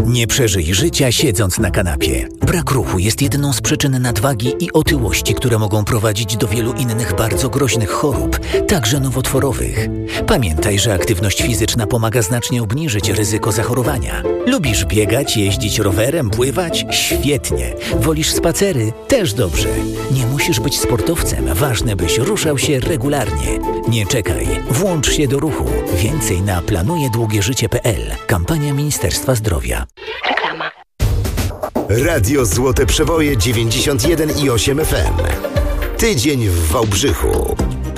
Nie przeżyj życia siedząc na kanapie. Brak ruchu jest jedną z przyczyn nadwagi i otyłości, które mogą prowadzić do wielu innych bardzo groźnych chorób, także nowotworowych. Pamiętaj, że aktywność fizyczna pomaga znacznie obniżyć ryzyko zachorowania. Lubisz biegać, jeździć rowerem, pływać? Świetnie. Wolisz spacery? Też dobrze. Nie musisz być sportowcem, ważne byś ruszał się regularnie. Nie czekaj, włącz się do ruchu. Więcej na planujedługieżycie.pl. Kampania Ministerstwa Zdrowia. Reklama. Radio Złote Przeboje 91,8 FM. Tydzień w Wałbrzychu.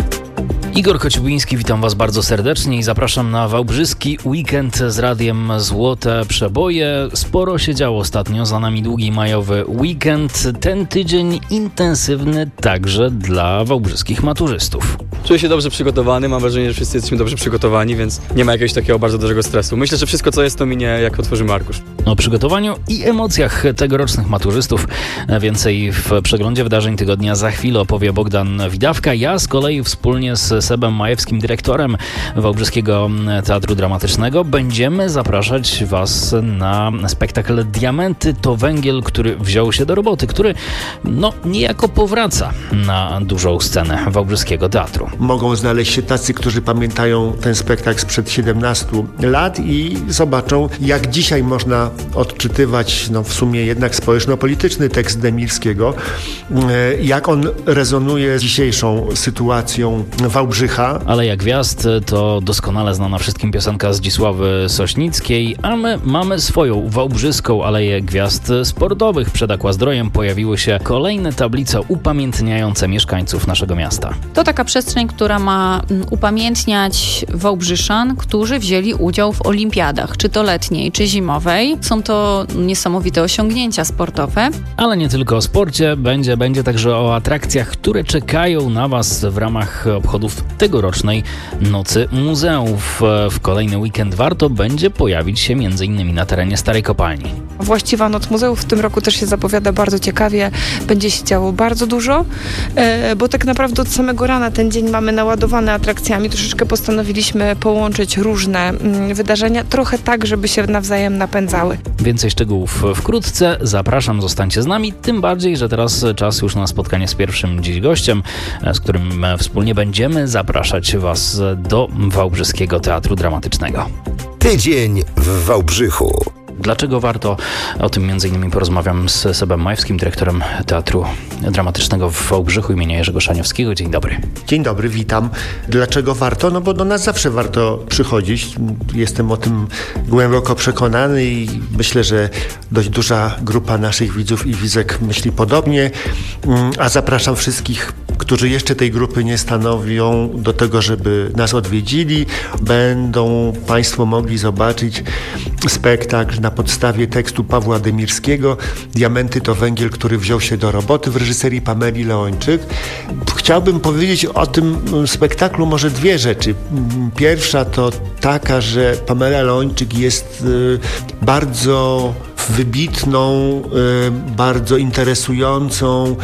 Igor Kociubiński, witam Was bardzo serdecznie i zapraszam na wałbrzyski weekend z Radiem Złote Przeboje. Sporo się działo ostatnio, za nami długi majowy weekend. Ten tydzień intensywny także dla wałbrzyskich maturzystów. Czuję się dobrze przygotowany, mam wrażenie, że wszyscy jesteśmy dobrze przygotowani, więc nie ma jakiegoś takiego bardzo dużego stresu. Myślę, że wszystko co jest to minie, jak otworzymy arkusz. O przygotowaniu i emocjach tegorocznych maturzystów więcej w przeglądzie wydarzeń tygodnia za chwilę opowie Bogdan Widawka. Ja z kolei wspólnie z Sebem Majewskim, dyrektorem Wałbrzyskiego Teatru Dramatycznego, będziemy zapraszać Was na spektakl Diamenty to węgiel, który wziął się do roboty, który niejako powraca na dużą scenę Wałbrzyskiego Teatru. Mogą znaleźć się tacy, którzy pamiętają ten spektakl sprzed 17 lat i zobaczą, jak dzisiaj można odczytywać w sumie jednak społeczno-polityczny tekst Demirskiego, jak on rezonuje z dzisiejszą sytuacją Wałbrzycha. Aleja Gwiazd to doskonale znana wszystkim piosenka Zdzisławy Sośnickiej, a my mamy swoją wałbrzyską Aleję Gwiazd sportowych. Przed Aquazdrojem pojawiły się kolejne tablice upamiętniające mieszkańców naszego miasta. To taka przestrzeń, która ma upamiętniać Wałbrzyszan, którzy wzięli udział w olimpiadach, czy to letniej, czy zimowej. Są to niesamowite osiągnięcia sportowe. Ale nie tylko o sporcie, będzie także o atrakcjach, które czekają na Was w ramach obchodów tegorocznej Nocy Muzeów. W kolejny weekend warto będzie pojawić się m.in. na terenie Starej Kopalni. Właściwa Noc Muzeów w tym roku też się zapowiada bardzo ciekawie. Będzie się działo bardzo dużo, bo tak naprawdę od samego rana ten dzień mamy naładowany atrakcjami. Troszeczkę postanowiliśmy połączyć różne wydarzenia, trochę tak, żeby się nawzajem napędzały. Więcej szczegółów wkrótce. Zapraszam, zostańcie z nami, tym bardziej, że teraz czas już na spotkanie z pierwszym dziś gościem, z którym wspólnie będziemy zapraszać Was do Wałbrzyskiego Teatru Dramatycznego. Tydzień w Wałbrzychu. Dlaczego warto? O tym m.in. porozmawiam z Sebem Majewskim, dyrektorem Teatru Dramatycznego w Wałbrzychu imienia Jerzego Szaniowskiego. Dzień dobry. Dzień dobry, witam. Dlaczego warto? Bo do nas zawsze warto przychodzić. Jestem o tym głęboko przekonany i myślę, że dość duża grupa naszych widzów i widzek myśli podobnie. A zapraszam wszystkich, którzy jeszcze tej grupy nie stanowią, do tego, żeby nas odwiedzili. Będą Państwo mogli zobaczyć spektakl na podstawie tekstu Pawła Demirskiego Diamenty to węgiel, który wziął się do roboty w reżyserii Pameli Leończyk. Chciałbym powiedzieć o tym spektaklu może dwie rzeczy. Pierwsza to taka, że Pamela Leończyk jest bardzo wybitną, bardzo interesującą,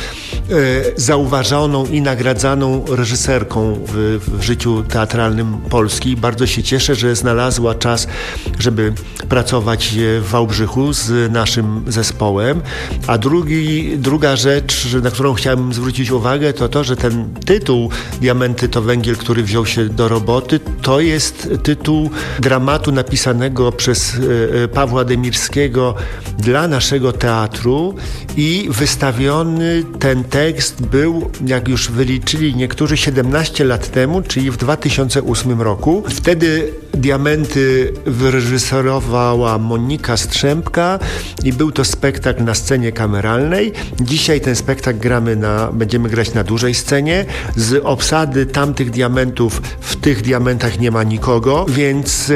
zauważoną i nagradzaną reżyserką w życiu teatralnym Polski. Bardzo się cieszę, że znalazła czas, żeby pracować w Wałbrzychu z naszym zespołem. A druga rzecz, na którą chciałem zwrócić uwagę, to to, że ten tytuł Diamenty to węgiel, który wziął się do roboty, to jest tytuł dramatu napisanego przez Pawła Demirskiego dla naszego teatru i wystawiony ten tekst był, jak już wyliczyli niektórzy, 17 lat temu, czyli w 2008 roku. Wtedy Diamenty wyreżyserowała Monika Strzępka i był to spektakl na scenie kameralnej. Dzisiaj ten spektakl będziemy grać na dużej scenie. Z obsady tamtych diamentów w tych diamentach nie ma nikogo, więc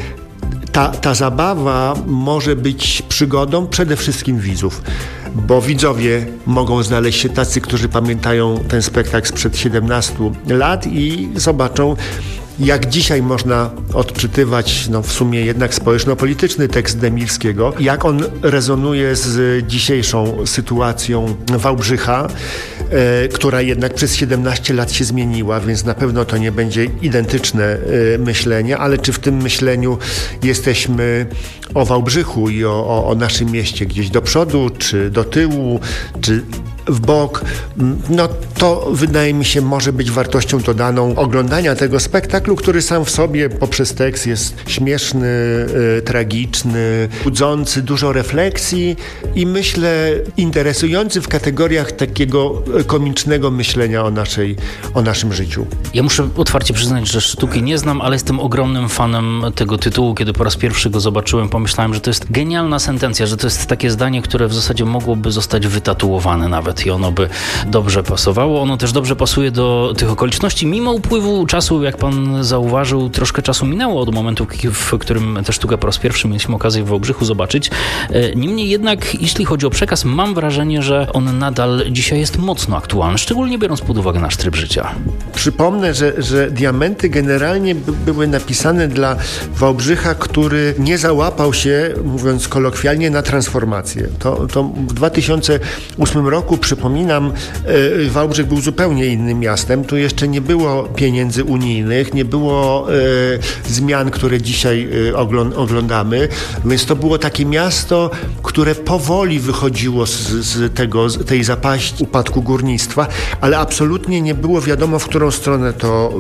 ta zabawa może być przygodą przede wszystkim widzów, bo widzowie mogą znaleźć się tacy, którzy pamiętają ten spektakl sprzed 17 lat i zobaczą, jak dzisiaj można odczytywać w sumie jednak społeczno-polityczny tekst Demirskiego, jak on rezonuje z dzisiejszą sytuacją Wałbrzycha, która jednak przez 17 lat się zmieniła, więc na pewno to nie będzie identyczne myślenie, ale czy w tym myśleniu jesteśmy o Wałbrzychu i o naszym mieście gdzieś do przodu, czy do tyłu, czy w bok, no to wydaje mi się może być wartością dodaną oglądania tego spektaklu, który sam w sobie poprzez tekst jest śmieszny, tragiczny, budzący dużo refleksji i myślę interesujący w kategoriach takiego komicznego myślenia o naszym życiu. Ja muszę otwarcie przyznać, że sztuki nie znam, ale jestem ogromnym fanem tego tytułu. Kiedy po raz pierwszy go zobaczyłem, pomyślałem, że to jest genialna sentencja, że to jest takie zdanie, które w zasadzie mogłoby zostać wytatuowane nawet i ono by dobrze pasowało. Ono też dobrze pasuje do tych okoliczności. Mimo upływu czasu, jak pan zauważył, troszkę czasu minęło od momentu, w którym tę sztukę po raz pierwszy mieliśmy okazję w Wałbrzychu zobaczyć. Niemniej jednak, jeśli chodzi o przekaz, mam wrażenie, że on nadal dzisiaj jest mocno aktualny, szczególnie biorąc pod uwagę nasz tryb życia. Przypomnę, że Diamenty generalnie były napisane dla Wałbrzycha, który nie załapał się, mówiąc kolokwialnie, na transformację. To w 2008 roku, przypominam, Wałbrzych był zupełnie innym miastem. Tu jeszcze nie było pieniędzy unijnych, nie było zmian, które dzisiaj oglądamy, więc to było takie miasto, które powoli wychodziło z tej zapaści upadku górnictwa, ale absolutnie nie było wiadomo, w którą stronę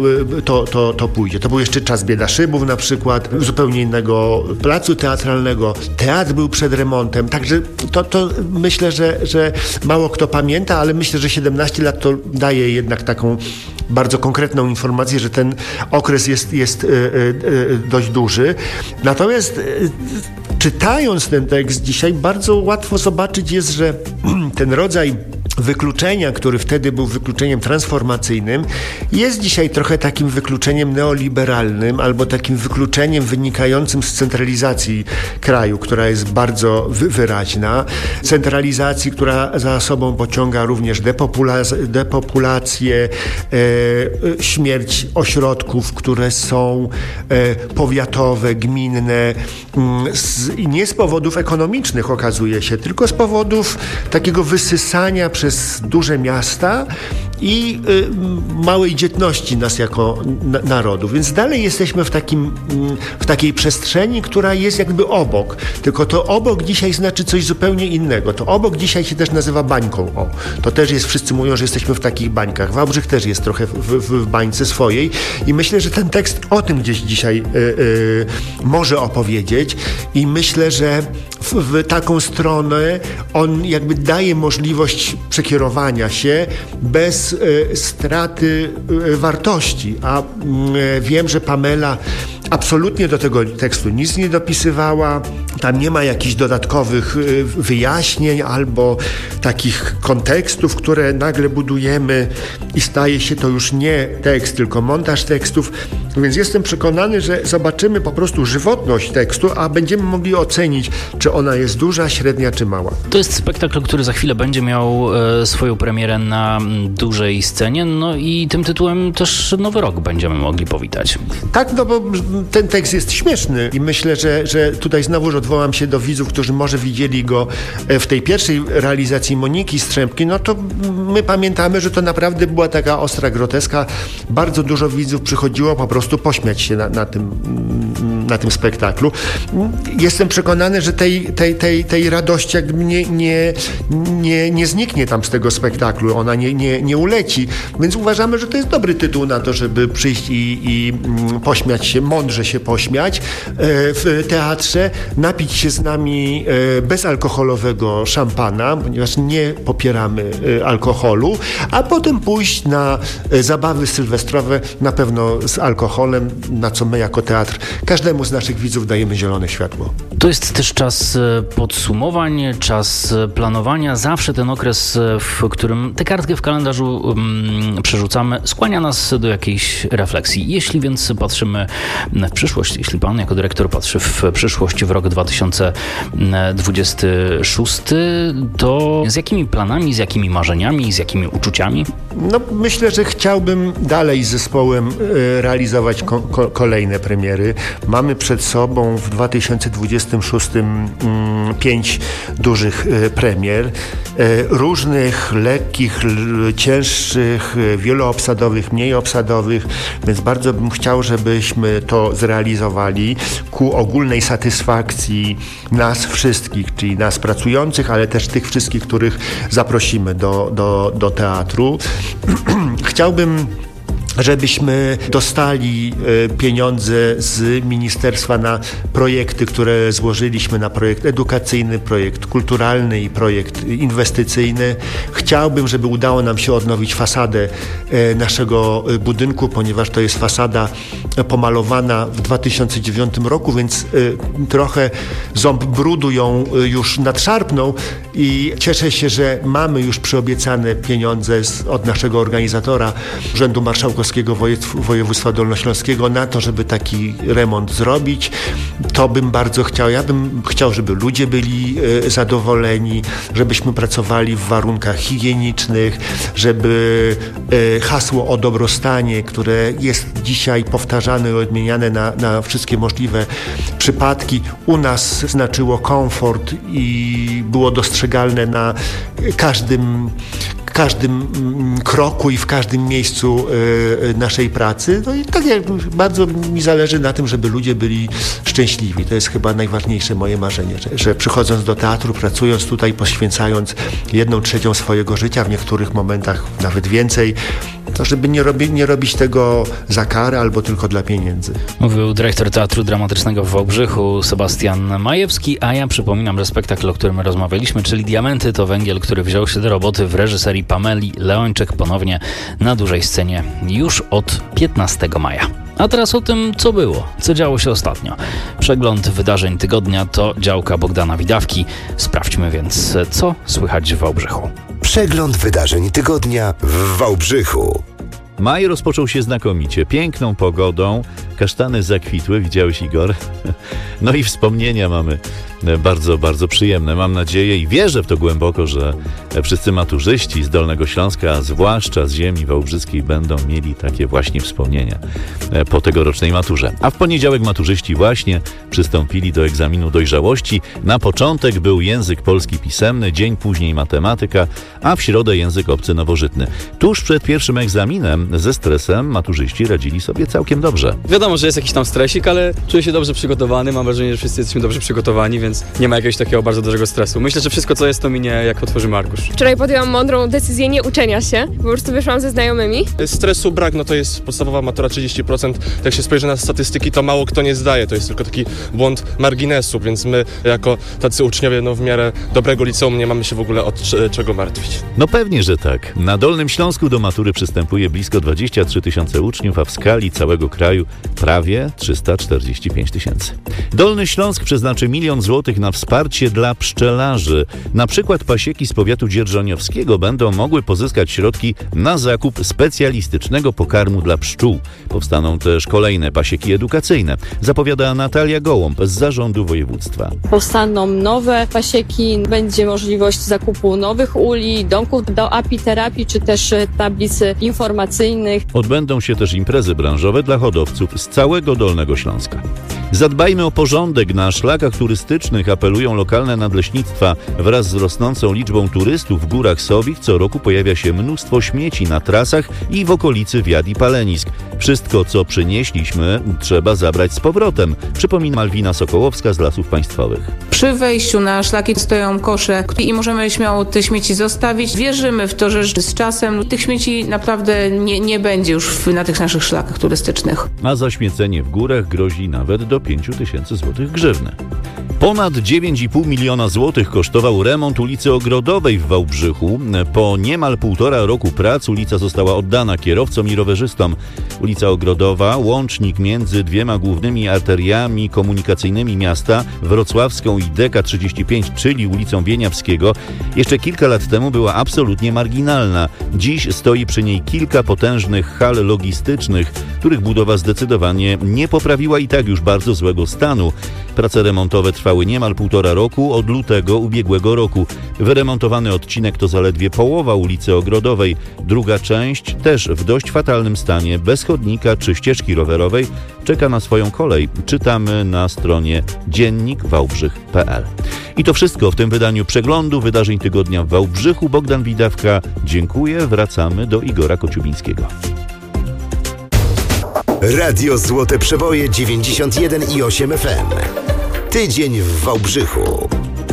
to pójdzie. To był jeszcze czas Biedaszybów na przykład, zupełnie innego placu teatralnego. Teatr był przed remontem, także to myślę, że mało kto pamięta, ale myślę, że 17 lat to daje jednak taką bardzo konkretną informację, że ten okres jest dość duży. Natomiast czytając ten tekst dzisiaj, bardzo łatwo zobaczyć jest, że ten rodzaj wykluczenia, który wtedy był wykluczeniem transformacyjnym, jest dzisiaj trochę takim wykluczeniem neoliberalnym albo takim wykluczeniem wynikającym z centralizacji kraju, która jest bardzo wyraźna. Centralizacji, która za sobą pociąga również depopulację, śmierć ośrodków, które są powiatowe, gminne, nie z powodów ekonomicznych okazuje się, tylko z powodów takiego wysysania przez duże miasta i małej dzietności nas jako narodu. Więc dalej jesteśmy w takiej przestrzeni, która jest jakby obok. Tylko to obok dzisiaj znaczy coś zupełnie innego. To obok dzisiaj się też nazywa bańką. O, to też jest, wszyscy mówią, że jesteśmy w takich bańkach. Wałbrzych też jest trochę w bańce swojej i myślę, że ten tekst o tym gdzieś dzisiaj może opowiedzieć i myślę, że w taką stronę on jakby daje możliwość przekierowania się bez straty wartości. A wiem, że Pamela absolutnie do tego tekstu nic nie dopisywała. Tam nie ma jakichś dodatkowych wyjaśnień albo takich kontekstów, które nagle budujemy i staje się to już nie tekst, tylko montaż tekstów. Więc jestem przekonany, że zobaczymy po prostu żywotność tekstu, a będziemy mogli ocenić, czy ona jest duża, średnia czy mała. To jest spektakl, który za chwilę będzie miał swoją premierę na dużej scenie, no i tym tytułem też Nowy Rok będziemy mogli powitać. Tak, no bo ten tekst jest śmieszny i myślę, że tutaj znowuż odwołam się do widzów, którzy może widzieli go w tej pierwszej realizacji Moniki Strzępki, no to my pamiętamy, że to naprawdę była taka ostra groteska. Bardzo dużo widzów przychodziło po prostu pośmiać się na tym spektaklu. Jestem przekonany, że tej radości jakby nie zniknie tam z tego spektaklu. Ona nie uleci. Więc uważamy, że to jest dobry tytuł na to, żeby przyjść i pośmiać się, mądrze się pośmiać w teatrze, napić się z nami bezalkoholowego szampana, ponieważ nie popieramy alkoholu, a potem pójść na zabawy sylwestrowe, na pewno z alkoholem, na co my jako teatr każdemu z naszych widzów dajemy zielone światło. To jest też czas podsumowań, czas planowania. Zawsze ten okres, w którym tę kartkę w kalendarzu przerzucamy, skłania nas do jakiejś refleksji. Jeśli więc patrzymy w przyszłość, jeśli pan jako dyrektor patrzy w przyszłość w rok 2020, 2026, to z jakimi planami, z jakimi marzeniami, z jakimi uczuciami? No, myślę, że chciałbym dalej z zespołem realizować kolejne premiery. Mamy przed sobą w 2026 5 dużych premier, różnych, lekkich, cięższych, wieloobsadowych, mniej obsadowych, więc bardzo bym chciał, żebyśmy to zrealizowali ku ogólnej satysfakcji nas wszystkich, czyli nas pracujących, ale też tych wszystkich, których zaprosimy do teatru. Chciałbym, żebyśmy dostali pieniądze z ministerstwa na projekty, które złożyliśmy, na projekt edukacyjny, projekt kulturalny i projekt inwestycyjny. Chciałbym, żeby udało nam się odnowić fasadę naszego budynku, ponieważ to jest fasada pomalowana w 2009 roku, więc trochę ząb brudu ją już nadszarpnął i cieszę się, że mamy już przyobiecane pieniądze od naszego organizatora, Urzędu Marszałkowskiego Województwa Dolnośląskiego na to, żeby taki remont zrobić. To bym bardzo chciał. Ja bym chciał, żeby ludzie byli zadowoleni, żebyśmy pracowali w warunkach higienicznych, żeby hasło o dobrostanie, które jest dzisiaj powtarzane i odmieniane na wszystkie możliwe przypadki, u nas znaczyło komfort i było dostrzegalne na każdym kroku i w każdym miejscu naszej pracy. No i tak jak bardzo mi zależy na tym, żeby ludzie byli szczęśliwi. To jest chyba najważniejsze moje marzenie, że przychodząc do teatru, pracując tutaj, poświęcając 1/3 swojego życia, w niektórych momentach nawet więcej, to żeby nie robić tego za karę albo tylko dla pieniędzy. Mówił dyrektor Teatru Dramatycznego w Wałbrzychu Sebastian Majewski, a ja przypominam, że spektakl, o którym rozmawialiśmy, czyli Diamenty to węgiel, który wziął się do roboty w reżyserii Pameli Leończyk, ponownie na dużej scenie już od 15 maja. A teraz o tym, co było, co działo się ostatnio. Przegląd wydarzeń tygodnia to działka Bogdana Widawki. Sprawdźmy więc, co słychać w Wałbrzychu. Przegląd wydarzeń tygodnia w Wałbrzychu. Maj rozpoczął się znakomicie, piękną pogodą, kasztany zakwitły, widziałeś, Igor? No i wspomnienia mamy bardzo, bardzo przyjemne. Mam nadzieję i wierzę w to głęboko, że wszyscy maturzyści z Dolnego Śląska, a zwłaszcza z ziemi wałbrzyskiej, będą mieli takie właśnie wspomnienia po tegorocznej maturze. A w poniedziałek maturzyści właśnie przystąpili do egzaminu dojrzałości. Na początek był język polski pisemny, dzień później matematyka, a w środę język obcy nowożytny. Tuż przed pierwszym egzaminem ze stresem maturzyści radzili sobie całkiem dobrze. Wiadomo, że jest jakiś tam stresik, ale czuję się dobrze przygotowany. Mam wrażenie, że wszyscy jesteśmy dobrze przygotowani, więc nie ma jakiegoś takiego bardzo dużego stresu. Myślę, że wszystko, co jest, to minie, jak otworzymy arkusz. Wczoraj podjęłam mądrą decyzję nie uczenia się, po prostu wyszłam ze znajomymi. Stresu brak, no to jest podstawowa matura 30%. Jak się spojrzy na statystyki, to mało kto nie zdaje. To jest tylko taki błąd marginesu, więc my jako tacy uczniowie, no w miarę dobrego liceum nie mamy się w ogóle od czego martwić. No pewnie, że tak. Na Dolnym Śląsku do matury przystępuje blisko 23 000 uczniów, a w skali całego kraju prawie 345 000. Dolny Śląsk przeznaczy 1 000 000 złotych na wsparcie dla pszczelarzy. Na przykład pasieki z powiatu dzierżoniowskiego będą mogły pozyskać środki na zakup specjalistycznego pokarmu dla pszczół. Powstaną też kolejne pasieki edukacyjne, zapowiada Natalia Gołąb z zarządu województwa. Powstaną nowe pasieki, będzie możliwość zakupu nowych uli, domków do apiterapii, czy też tablic informacyjnych. Odbędą się też imprezy branżowe dla hodowców z całego Dolnego Śląska. Zadbajmy o porządek na szlakach turystycznych, apelują lokalne nadleśnictwa. Wraz z rosnącą liczbą turystów w Górach Sowich co roku pojawia się mnóstwo śmieci na trasach i w okolicy wiat i palenisk. Wszystko, co przynieśliśmy, trzeba zabrać z powrotem, przypomina Malwina Sokołowska z Lasów Państwowych. Przy wejściu na szlaki stoją kosze i możemy śmiało te śmieci zostawić. Wierzymy w to, że z czasem tych śmieci naprawdę nie będzie już na tych naszych szlakach turystycznych. A za śmiecenie w górach grozi nawet do 5 000 złotych grzywny. Ponad 9,5 miliona złotych kosztował remont ulicy Ogrodowej w Wałbrzychu. Po niemal 1,5 roku prac ulica została oddana kierowcom i rowerzystom. Ulica Ogrodowa, łącznik między dwiema głównymi arteriami komunikacyjnymi miasta, Wrocławską i DK35, czyli ulicą Wieniawskiego, jeszcze kilka lat temu była absolutnie marginalna. Dziś stoi przy niej kilka potężnych hal logistycznych, których budowa zdecydowanie nie poprawiła i tak już bardzo złego stanu. Prace remontowe trwają trwały niemal 1,5 roku od lutego ubiegłego roku. Wyremontowany odcinek to zaledwie połowa ulicy Ogrodowej. Druga część, też w dość fatalnym stanie, bez chodnika czy ścieżki rowerowej, czeka na swoją kolej. Czytamy na stronie dziennikwałbrzych.pl. I to wszystko w tym wydaniu przeglądu wydarzeń tygodnia w Wałbrzychu. Bogdan Widawka, dziękuję. Wracamy do Igora Kociubińskiego. Radio Złote Przeboje 91,8 FM. Tydzień w Wałbrzychu.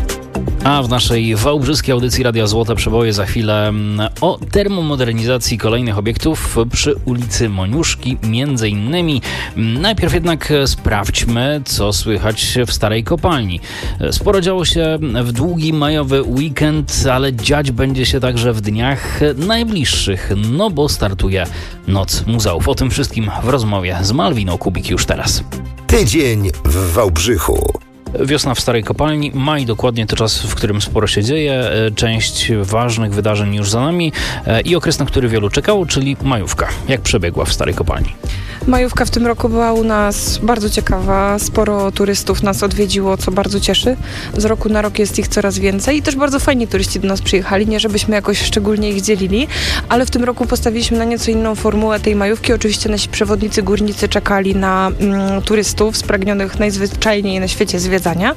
A w naszej wałbrzyskiej audycji Radia Złote Przeboje za chwilę o termomodernizacji kolejnych obiektów przy ulicy Moniuszki między innymi. Najpierw jednak sprawdźmy, co słychać w Starej Kopalni. Sporo działo się w długi majowy weekend, ale dziać będzie się także w dniach najbliższych, no bo startuje Noc Muzeów. O tym wszystkim w rozmowie z Malwiną Kubik już teraz. Tydzień w Wałbrzychu. Wiosna w Starej Kopalni, maj dokładnie to czas, w którym sporo się dzieje, część ważnych wydarzeń już za nami i okres, na który wielu czekało, czyli majówka. Jak przebiegła w Starej Kopalni? Majówka w tym roku była u nas bardzo ciekawa, sporo turystów nas odwiedziło, co bardzo cieszy. Z roku na rok jest ich coraz więcej i też bardzo fajni turyści do nas przyjechali, nie żebyśmy jakoś szczególnie ich dzielili, ale w tym roku postawiliśmy na nieco inną formułę tej majówki. Oczywiście nasi przewodnicy górnicy czekali na turystów spragnionych najzwyczajniej na świecie zwiedzania,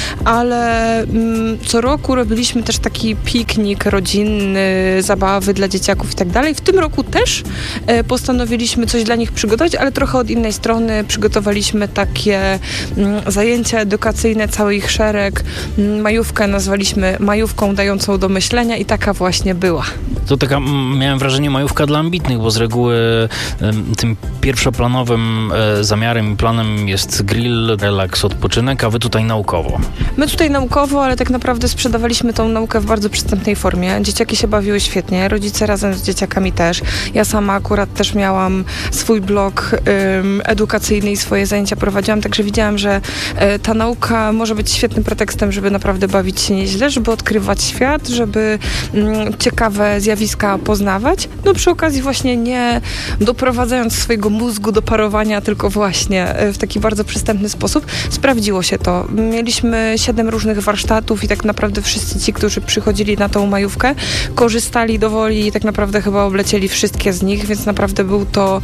ale co roku robiliśmy też taki piknik rodzinny, zabawy dla dzieciaków i tak dalej. W tym roku też postanowiliśmy coś dla nich przygotować, ale trochę od innej strony. Przygotowaliśmy takie zajęcia edukacyjne, cały ich szereg. Majówkę nazwaliśmy majówką dającą do myślenia i taka właśnie była. To taka, miałem wrażenie, majówka dla ambitnych, bo z reguły tym pierwszoplanowym zamiarem i planem jest grill, relaks, odpoczynek, a wy tutaj naukowo. My tutaj naukowo, ale tak naprawdę sprzedawaliśmy tą naukę w bardzo przystępnej formie. Dzieciaki się bawiły świetnie, rodzice razem z dzieciakami też. Ja sama akurat też miałam swój blog edukacyjny i swoje zajęcia prowadziłam, także widziałam, że ta nauka może być świetnym pretekstem, żeby naprawdę bawić się nieźle, żeby odkrywać świat, żeby ciekawe zjawiska poznawać. No przy okazji właśnie nie doprowadzając swojego mózgu do parowania, tylko właśnie w taki bardzo przystępny sposób. Sprawdziło się to. Mieliśmy 7 różnych warsztatów i tak naprawdę wszyscy ci, którzy przychodzili na tą majówkę, korzystali do woli i tak naprawdę chyba oblecieli wszystkie z nich, więc naprawdę był to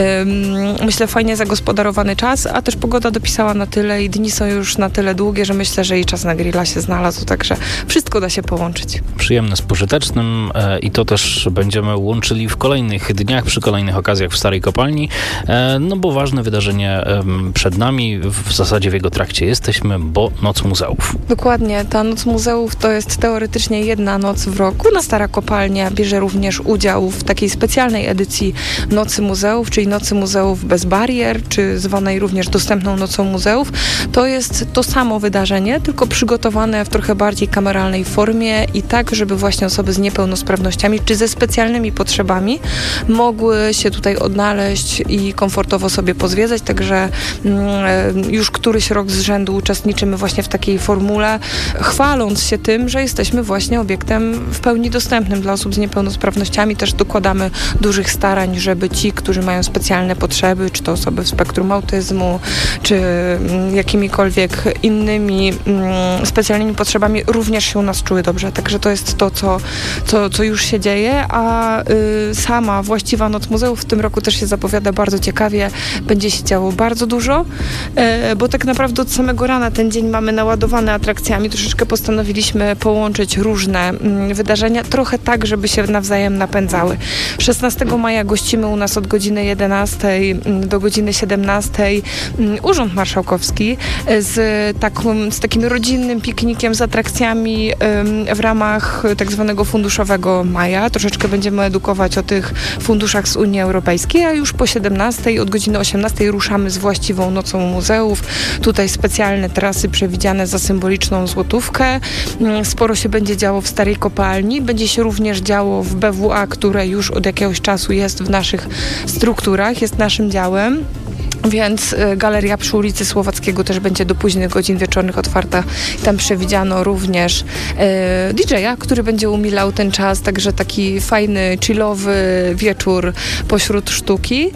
myślę fajnie zagospodarowany czas, a też pogoda dopisała na tyle i dni są już na tyle długie, że myślę, że i czas na grilla się znalazł, także wszystko da się połączyć. Przyjemne z pożytecznym i to też będziemy łączyli w kolejnych dniach, przy kolejnych okazjach w Starej Kopalni, no bo ważne wydarzenie przed nami, w zasadzie w jego trakcie jesteśmy, bo Noc Muzeów. Dokładnie, ta Noc Muzeów to jest teoretycznie jedna noc w roku. No, Stara Kopalnia bierze również udział w takiej specjalnej edycji Nocy Muzeów, czyli Nocy Muzeów bez barier, czy zwanej również Dostępną Nocą Muzeów. To jest to samo wydarzenie, tylko przygotowane w trochę bardziej kameralnej formie i tak, żeby właśnie osoby z niepełnosprawnościami, czy ze specjalnymi potrzebami mogły się tutaj odnaleźć i komfortowo sobie pozwiedzać, także już któryś rok z rzędu uczestniczymy właśnie w takiej formule, chwaląc się tym, że jesteśmy właśnie obiektem w pełni dostępnym dla osób z niepełnosprawnościami. Też dokładamy dużych starań, żeby ci, którzy mają specjalne potrzeby, czy to osoby w spektrum autyzmu, czy jakimikolwiek innymi specjalnymi potrzebami, również się u nas czuły dobrze. Także to jest to, co już się dzieje, a sama właściwa Noc Muzeów w tym roku też się zapowiada bardzo ciekawie. Będzie się działo bardzo dużo, bo tak naprawdę od samego rana ten dzień mamy naładowany atrakcjami. Troszeczkę postanowiliśmy połączyć różne wydarzenia, trochę tak, żeby się nawzajem napędzały. 16 maja gościmy u nas od godziny 11 do godziny 17 Urząd Marszałkowski z takim rodzinnym piknikiem, z atrakcjami w ramach tak zwanego funduszowego maja. Troszeczkę będziemy edukować o tych funduszach z Unii Europejskiej, a już po 17 od godziny 18 ruszamy z właściwą Nocą Muzeów. Tutaj specjalne trasy przewidziane za symboliczną złotówkę. Sporo się będzie działo w Starej Kopalni. Będzie się również działo w BWA, które już od jakiegoś czasu jest w naszych strukturach, jest naszym działem. Więc galeria przy ulicy Słowackiego też będzie do późnych godzin wieczornych otwarta. Tam przewidziano również DJ-a, który będzie umilał ten czas, także taki fajny, chillowy wieczór pośród sztuki.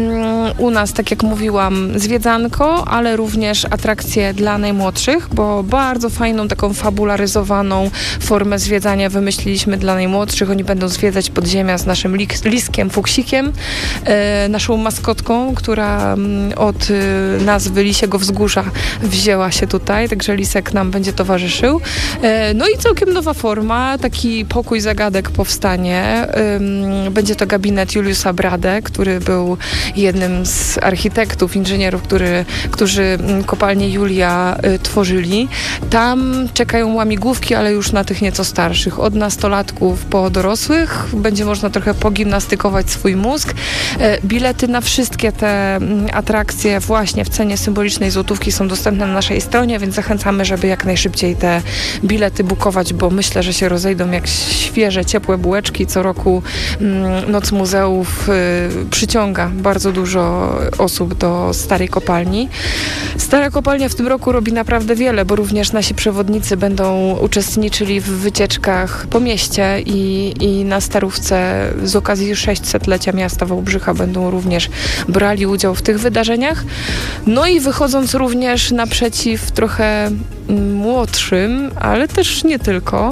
U nas, tak jak mówiłam, zwiedzanko, ale również atrakcje dla najmłodszych, bo bardzo fajną, taką fabularyzowaną formę zwiedzania wymyśliliśmy dla najmłodszych. Oni będą zwiedzać podziemia z naszym liskiem, fuksikiem, naszą maskotką, która od nazwy Lisiego Wzgórza wzięła się tutaj, także lisek nam będzie towarzyszył. No i całkiem nowa forma, taki pokój zagadek powstanie. Będzie to gabinet Juliusza Brade, który był jednym z architektów, inżynierów, którzy kopalnię Julia tworzyli. Tam czekają łamigłówki, ale już na tych nieco starszych. Od nastolatków po dorosłych będzie można trochę pogimnastykować swój mózg. Bilety na wszystkie te atrakcje właśnie w cenie symbolicznej złotówki są dostępne na naszej stronie, więc zachęcamy, żeby jak najszybciej te bilety bukować, bo myślę, że się rozejdą jak świeże, ciepłe bułeczki. Co roku Noc Muzeów przyciąga bardzo dużo osób do Starej Kopalni. Stara Kopalnia w tym roku robi naprawdę wiele, bo również nasi przewodnicy będą uczestniczyli w wycieczkach po mieście i na Starówce z okazji 600-lecia miasta Wałbrzycha będą również brali udział w tych wydarzeniach. No i wychodząc również naprzeciw trochę młodszym, ale też nie tylko,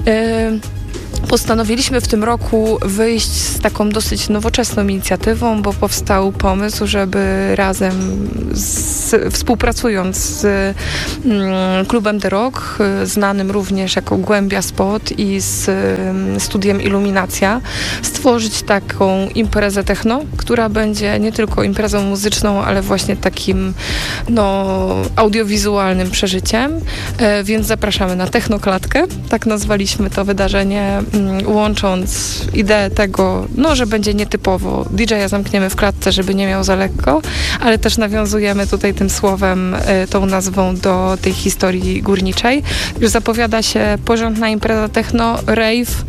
postanowiliśmy w tym roku wyjść z taką dosyć nowoczesną inicjatywą, bo powstał pomysł, żeby razem współpracując z klubem The Rock, znanym również jako Głębia Spot i z studiem Iluminacja, stworzyć taką imprezę techno, która będzie nie tylko imprezą muzyczną, ale właśnie takim audiowizualnym przeżyciem, więc zapraszamy na Technoklatkę, tak nazwaliśmy to wydarzenie, łącząc ideę tego, że będzie nietypowo. DJ-a zamkniemy w klatce, żeby nie miał za lekko, ale też nawiązujemy tutaj tym słowem, tą nazwą do tej historii górniczej. Już zapowiada się porządna impreza techno, rave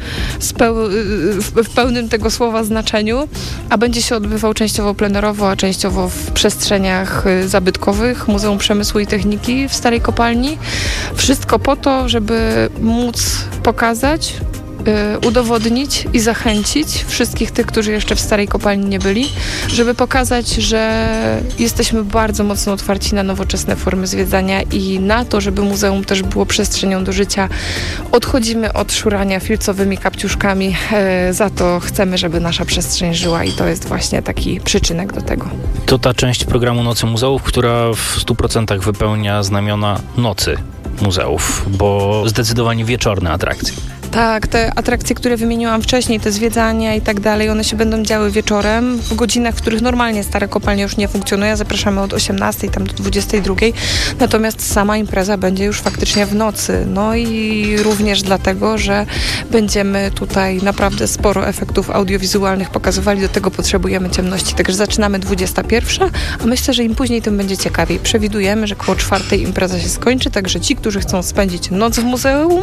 w pełnym tego słowa znaczeniu, a będzie się odbywał częściowo plenerowo, a częściowo w przestrzeniach zabytkowych Muzeum Przemysłu i Techniki w Starej Kopalni. Wszystko po to, żeby móc pokazać, udowodnić i zachęcić wszystkich tych, którzy jeszcze w Starej Kopalni nie byli, żeby pokazać, że jesteśmy bardzo mocno otwarci na nowoczesne formy zwiedzania i na to, żeby muzeum też było przestrzenią do życia. Odchodzimy od szurania filcowymi kapciuszkami, za to chcemy, żeby nasza przestrzeń żyła i to jest właśnie taki przyczynek do tego. To ta część programu Nocy Muzeów, która w 100% wypełnia znamiona Nocy Muzeów, bo zdecydowanie wieczorne atrakcje. Tak, te atrakcje, które wymieniłam wcześniej, te zwiedzania i tak dalej, one się będą działy wieczorem, w godzinach, w których normalnie Stara Kopalnia już nie funkcjonuje. Zapraszamy od 18 tam do 22. Natomiast sama impreza będzie już faktycznie w nocy. No i również dlatego, że będziemy tutaj naprawdę sporo efektów audiowizualnych pokazywali. Do tego potrzebujemy ciemności. Także zaczynamy 21, a myślę, że im później, tym będzie ciekawiej. Przewidujemy, że koło 4 impreza się skończy, także ci, którzy chcą spędzić noc w muzeum,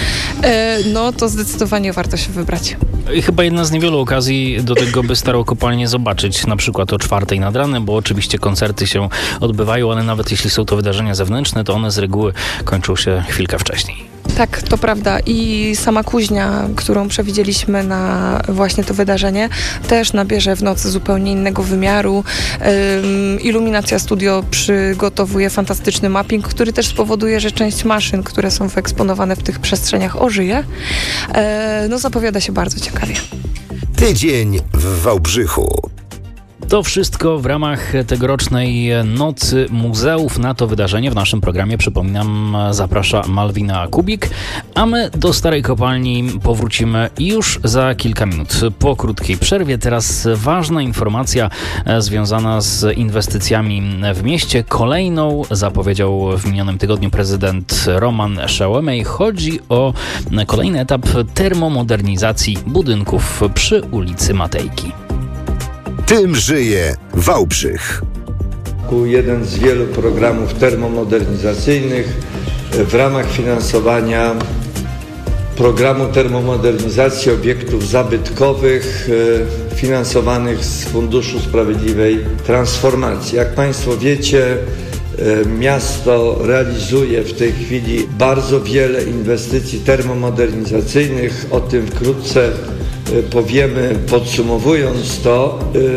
to zdecydowanie warto się wybrać. I chyba jedna z niewielu okazji do tego, by Starą Kopalnię zobaczyć, na przykład o 4 nad ranem, bo oczywiście koncerty się odbywają, ale nawet jeśli są to wydarzenia zewnętrzne, to one z reguły kończą się chwilkę wcześniej. Tak, to prawda. I sama kuźnia, którą przewidzieliśmy na właśnie to wydarzenie, też nabierze w nocy zupełnie innego wymiaru. Iluminacja Studio przygotowuje fantastyczny mapping, który też spowoduje, że część maszyn, które są wyeksponowane w tych przestrzeniach, ożyje. Zapowiada się bardzo ciekawie. Tydzień w Wałbrzychu. To wszystko w ramach tegorocznej Nocy Muzeów. Na to wydarzenie w naszym programie, przypominam, zaprasza Malwina Kubik, a my do Starej Kopalni powrócimy już za kilka minut. Po krótkiej przerwie teraz ważna informacja związana z inwestycjami w mieście. Kolejną zapowiedział w minionym tygodniu prezydent Roman Szełemej. Chodzi o kolejny etap termomodernizacji budynków przy ulicy Matejki. Tym żyje Wałbrzych. Jeden z wielu programów termomodernizacyjnych w ramach finansowania programu termomodernizacji obiektów zabytkowych finansowanych z Funduszu Sprawiedliwej Transformacji. Jak Państwo wiecie, miasto realizuje w tej chwili bardzo wiele inwestycji termomodernizacyjnych. O tym wkrótce powiemy, podsumowując to.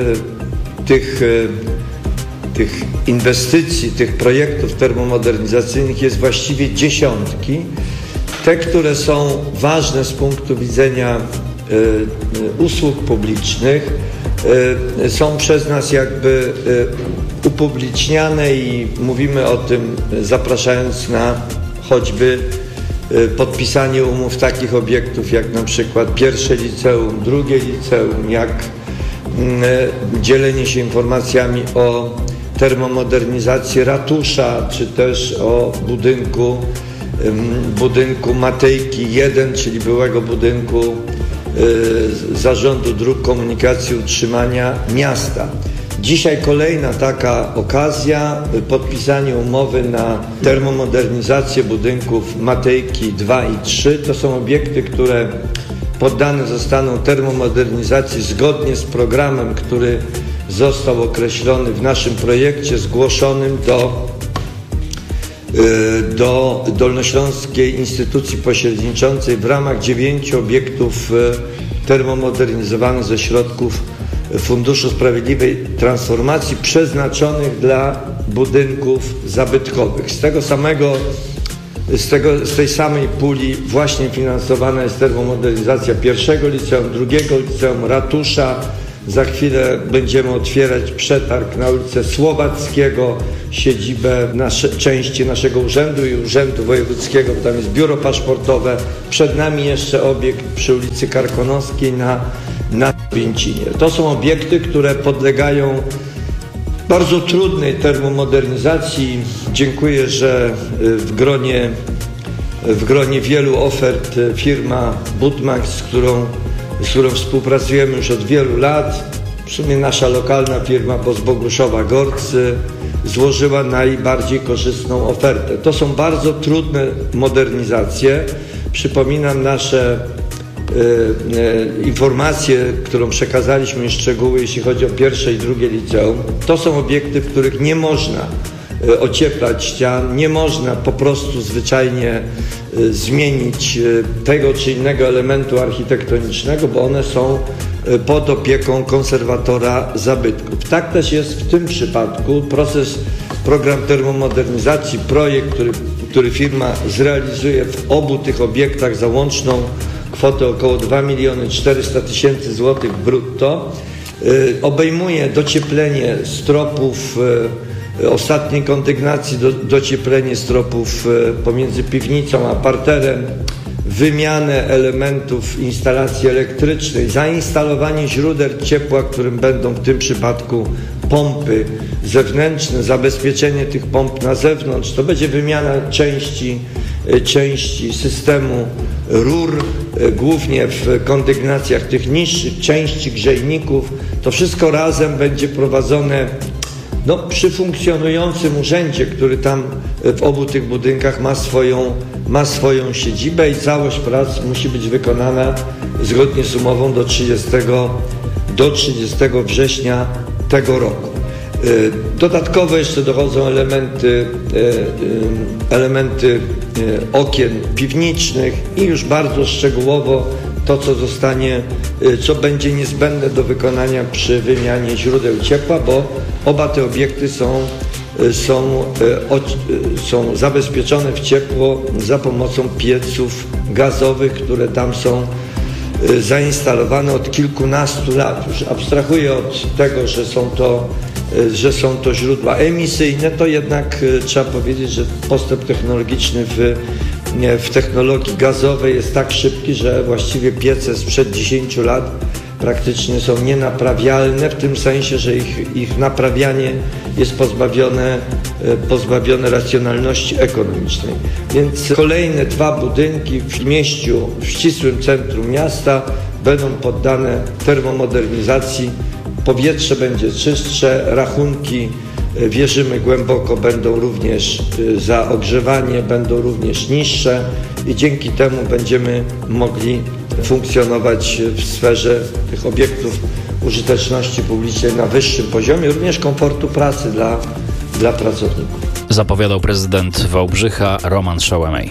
Tych inwestycji, tych projektów termomodernizacyjnych jest właściwie dziesiątki. Te, które są ważne z punktu widzenia usług publicznych, są przez nas jakby upubliczniane i mówimy o tym, zapraszając na choćby podpisanie umów takich obiektów jak na przykład pierwsze liceum, drugie liceum, jak dzielenie się informacjami o termomodernizacji ratusza, czy też o budynku Matejki 1, czyli byłego budynku Zarządu Dróg Komunikacji i Utrzymania Miasta. Dzisiaj kolejna taka okazja, podpisanie umowy na termomodernizację budynków Matejki 2 i 3. To są obiekty, które poddane zostaną termomodernizacji zgodnie z programem, który został określony w naszym projekcie zgłoszonym do Dolnośląskiej Instytucji Pośredniczącej w ramach 9 obiektów termomodernizowanych ze środków Funduszu Sprawiedliwej Transformacji przeznaczonych dla budynków zabytkowych. Z tej samej puli właśnie finansowana jest termomodernizacja pierwszego liceum, drugiego liceum, ratusza. Za chwilę będziemy otwierać przetarg na ulicę Słowackiego, siedzibę części naszego urzędu i urzędu wojewódzkiego, bo tam jest biuro paszportowe. Przed nami jeszcze obiekt przy ulicy Karkonoskiej na Więcinie. To są obiekty, które podlegają bardzo trudnej termomodernizacji. Dziękuję, że w gronie wielu ofert firma Budmax, z którą współpracujemy już od wielu lat, w sumie nasza lokalna firma z Boguszowa-Gorcy, złożyła najbardziej korzystną ofertę. To są bardzo trudne modernizacje. Przypominam nasze informacje, którą przekazaliśmy, szczegóły, jeśli chodzi o pierwsze i drugie liceum. To są obiekty, w których nie można ocieplać ścian, nie można po prostu zwyczajnie zmienić tego czy innego elementu architektonicznego, bo one są pod opieką konserwatora zabytków. Tak też jest w tym przypadku. Program termomodernizacji, projekt, który firma zrealizuje w obu tych obiektach za łączną kwotę około 2 400 000 złotych brutto, obejmuje docieplenie stropów ostatniej kondygnacji, docieplenie stropów pomiędzy piwnicą a parterem, wymianę elementów instalacji elektrycznej, zainstalowanie źródeł ciepła, którym będą w tym przypadku pompy zewnętrzne, zabezpieczenie tych pomp na zewnątrz. To będzie wymiana części systemu rur, głównie w kondygnacjach tych niższych, części grzejników. To wszystko razem będzie prowadzone przy funkcjonującym urzędzie, który tam w obu tych budynkach ma swoją siedzibę i całość prac musi być wykonana zgodnie z umową do 30 września tego roku. Dodatkowo jeszcze dochodzą elementy okien piwniczych i już bardzo szczegółowo to, co będzie niezbędne do wykonania przy wymianie źródeł ciepła, bo oba te obiekty są zabezpieczone w ciepło za pomocą pieców gazowych, które tam są zainstalowane od kilkunastu lat. Już abstrahuję od tego, że są to źródła emisyjne, to jednak trzeba powiedzieć, że postęp technologiczny w technologii gazowej jest tak szybki, że właściwie piece sprzed 10 lat praktycznie są nienaprawialne, w tym sensie, że ich naprawianie jest pozbawione racjonalności ekonomicznej. Więc kolejne 2 budynki w mieściu, w ścisłym centrum miasta będą poddane termomodernizacji. Powietrze będzie czystsze, rachunki, wierzymy głęboko, będą również za ogrzewanie, będą również niższe i dzięki temu będziemy mogli funkcjonować w sferze tych obiektów użyteczności publicznej na wyższym poziomie, również komfortu pracy dla pracowników. Zapowiadał prezydent Wałbrzycha Roman Szołemej.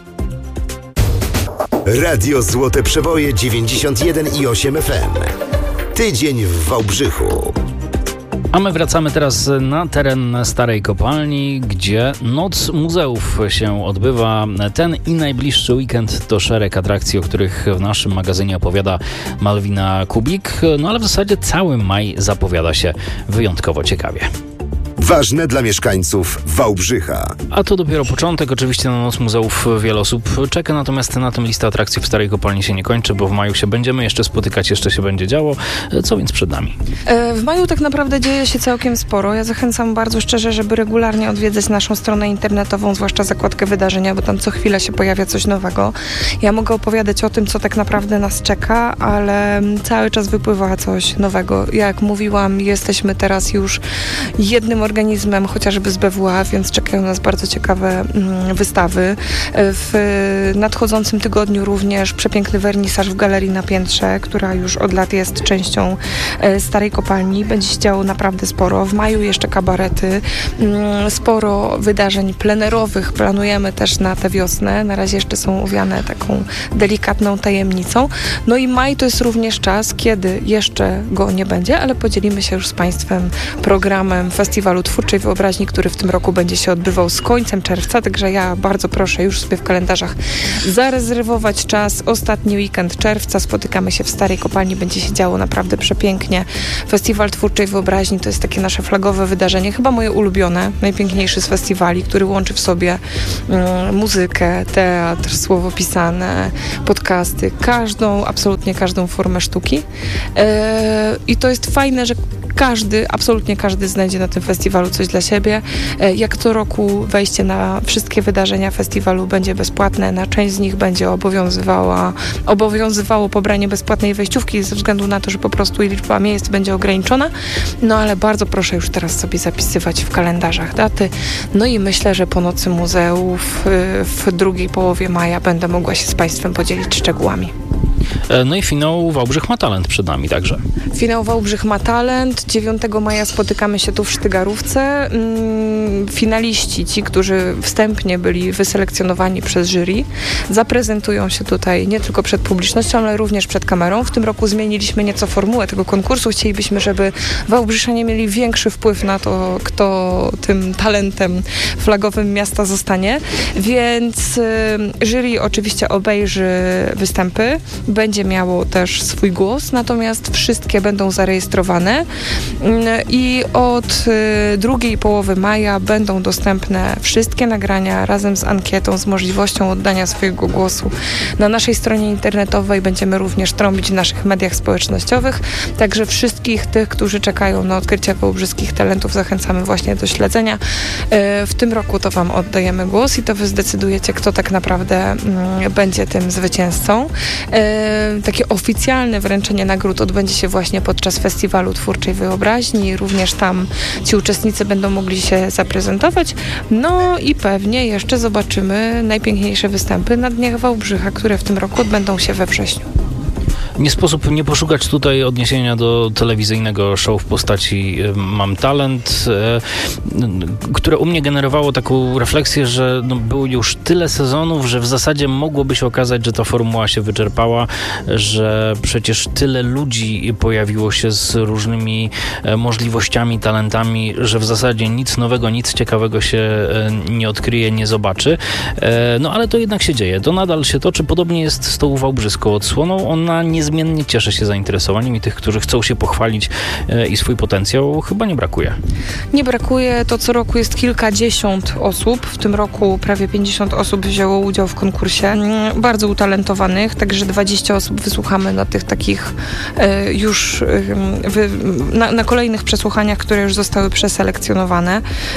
Radio Złote Przeboje 91,8 FM. Tydzień w Wałbrzychu. A my wracamy teraz na teren Starej Kopalni, gdzie Noc Muzeów się odbywa. Ten i najbliższy weekend to szereg atrakcji, o których w naszym magazynie opowiada Malwina Kubik. No ale w zasadzie cały maj zapowiada się wyjątkowo ciekawie. Ważne dla mieszkańców Wałbrzycha. A to dopiero początek. Oczywiście na Noc Muzeów wiele osób czeka, natomiast na tym lista atrakcji w Starej Kopalni się nie kończy, bo w maju się będziemy jeszcze spotykać, jeszcze się będzie działo. Co więc przed nami? W maju tak naprawdę dzieje się całkiem sporo. Ja zachęcam bardzo szczerze, żeby regularnie odwiedzać naszą stronę internetową, zwłaszcza zakładkę wydarzenia, bo tam co chwilę się pojawia coś nowego. Ja mogę opowiadać o tym, co tak naprawdę nas czeka, ale cały czas wypływa coś nowego. Jak mówiłam, jesteśmy teraz już jednym organizmem, chociażby z BWA, więc czekają nas bardzo ciekawe wystawy. W nadchodzącym tygodniu również przepiękny wernisaż w Galerii na Piętrze, która już od lat jest częścią Starej Kopalni. Będzie się działo naprawdę sporo. W maju jeszcze kabarety. Sporo wydarzeń plenerowych planujemy też na tę wiosnę. Na razie jeszcze są owiane taką delikatną tajemnicą. No i maj to jest również czas, kiedy jeszcze go nie będzie, ale podzielimy się już z Państwem programem Festiwalu Twórczej Wyobraźni, który w tym roku będzie się odbywał z końcem czerwca, także ja bardzo proszę już sobie w kalendarzach zarezerwować czas. Ostatni weekend czerwca spotykamy się w Starej Kopalni, będzie się działo naprawdę przepięknie. Festiwal Twórczej Wyobraźni to jest takie nasze flagowe wydarzenie, chyba moje ulubione, najpiękniejszy z festiwali, który łączy w sobie muzykę, teatr, słowo pisane, podcasty, absolutnie każdą formę sztuki. I to jest fajne, że absolutnie każdy znajdzie na tym festiwalu coś dla siebie. Jak co roku wejście na wszystkie wydarzenia festiwalu będzie bezpłatne. Na część z nich będzie obowiązywało pobranie bezpłatnej wejściówki ze względu na to, że po prostu liczba miejsc będzie ograniczona. No ale bardzo proszę już teraz sobie zapisywać w kalendarzach daty. No i myślę, że po Nocy Muzeów w drugiej połowie maja będę mogła się z Państwem podzielić szczegółami. No i finał Wałbrzych ma talent przed nami także. Finał Wałbrzych ma talent. 9 maja spotykamy się tu w Sztygarówce. Finaliści, ci, którzy wstępnie byli wyselekcjonowani przez jury, zaprezentują się tutaj nie tylko przed publicznością, ale również przed kamerą. W tym roku zmieniliśmy nieco formułę tego konkursu. Chcielibyśmy, żeby Wałbrzyszanie mieli większy wpływ na to, kto tym talentem flagowym miasta zostanie. Więc jury oczywiście obejrzy występy, będzie miało też swój głos, natomiast wszystkie będą zarejestrowane i od drugiej połowy maja będą dostępne wszystkie nagrania razem z ankietą, z możliwością oddania swojego głosu. Na naszej stronie internetowej będziemy również trąbić w naszych mediach społecznościowych, także wszystkich tych, którzy czekają na odkrycie wałbrzyskich talentów, zachęcamy właśnie do śledzenia. W tym roku to Wam oddajemy głos i to Wy zdecydujecie, kto tak naprawdę będzie tym zwycięzcą. Takie oficjalne wręczenie nagród odbędzie się właśnie podczas Festiwalu Twórczej Wyobraźni. Również tam ci uczestnicy będą mogli się zaprezentować. No i pewnie jeszcze zobaczymy najpiękniejsze występy na Dniach Wałbrzycha, które w tym roku odbędą się we wrześniu. Nie sposób nie poszukać tutaj odniesienia do telewizyjnego show w postaci Mam Talent, które u mnie generowało taką refleksję, że było już tyle sezonów, że w zasadzie mogłoby się okazać, że ta formuła się wyczerpała, że przecież tyle ludzi pojawiło się z różnymi możliwościami, talentami, że w zasadzie nic nowego, nic ciekawego się nie odkryje, nie zobaczy. No ale to jednak się dzieje. To nadal się toczy. Podobnie jest z tą wałbrzyską odsłoną. Ona niezmiennie cieszy się zainteresowaniem i tych, którzy chcą się pochwalić i swój potencjał, chyba nie brakuje. Nie brakuje. To co roku jest kilkadziesiąt osób. W tym roku prawie 50 osób wzięło udział w konkursie. Bardzo utalentowanych, także 20 osób wysłuchamy na tych takich już na kolejnych przesłuchaniach, które już zostały przeselekcjonowane.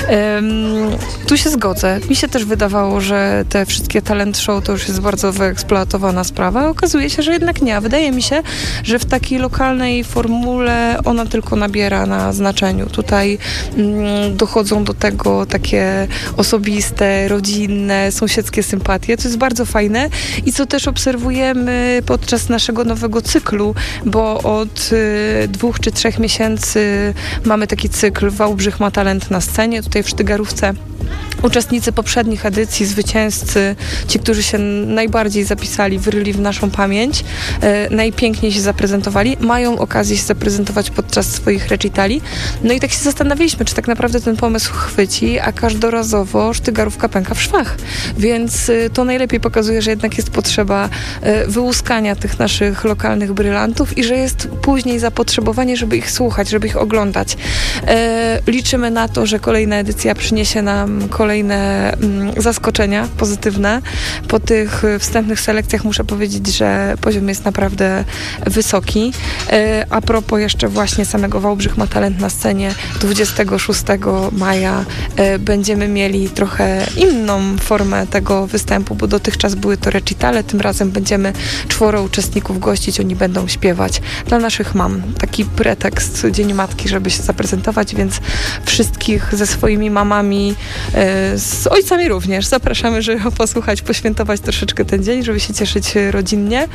Tu się zgodzę. Mi się też wydawało, że te wszystkie talent show to już jest bardzo wyeksploatowana sprawa. Okazuje się, że jednak nie. Wydaje mi mi się, że w takiej lokalnej formule ona tylko nabiera na znaczeniu. Tutaj dochodzą do tego takie osobiste, rodzinne, sąsiedzkie sympatie, co jest bardzo fajne i co też obserwujemy podczas naszego nowego cyklu, bo od 2 czy 3 miesięcy mamy taki cykl Wałbrzych ma talent na scenie, tutaj w Sztygarówce. Uczestnicy poprzednich edycji, zwycięzcy, ci, którzy się najbardziej zapisali, wyryli w naszą pamięć, najpiękniej się zaprezentowali, mają okazję się zaprezentować podczas swoich recitali. No i tak się zastanawialiśmy, czy tak naprawdę ten pomysł chwyci, a każdorazowo Sztygarówka pęka w szwach. Więc to najlepiej pokazuje, że jednak jest potrzeba wyłuskania tych naszych lokalnych brylantów i że jest później zapotrzebowanie, żeby ich słuchać, żeby ich oglądać. Liczymy na to, że kolejna edycja przyniesie nam kolejne zaskoczenia pozytywne. Po tych wstępnych selekcjach muszę powiedzieć, że poziom jest naprawdę wysoki. A propos jeszcze właśnie samego Wałbrzych ma talent na scenie, 26 maja będziemy mieli trochę inną formę tego występu, bo dotychczas były to recitale, tym razem będziemy 4 uczestników gościć, oni będą śpiewać dla naszych mam. Taki pretekst Dzień Matki, żeby się zaprezentować, więc wszystkich ze swoimi mamami, z ojcami również zapraszamy, żeby posłuchać, poświętować troszeczkę ten dzień, żeby się cieszyć rodzinnie.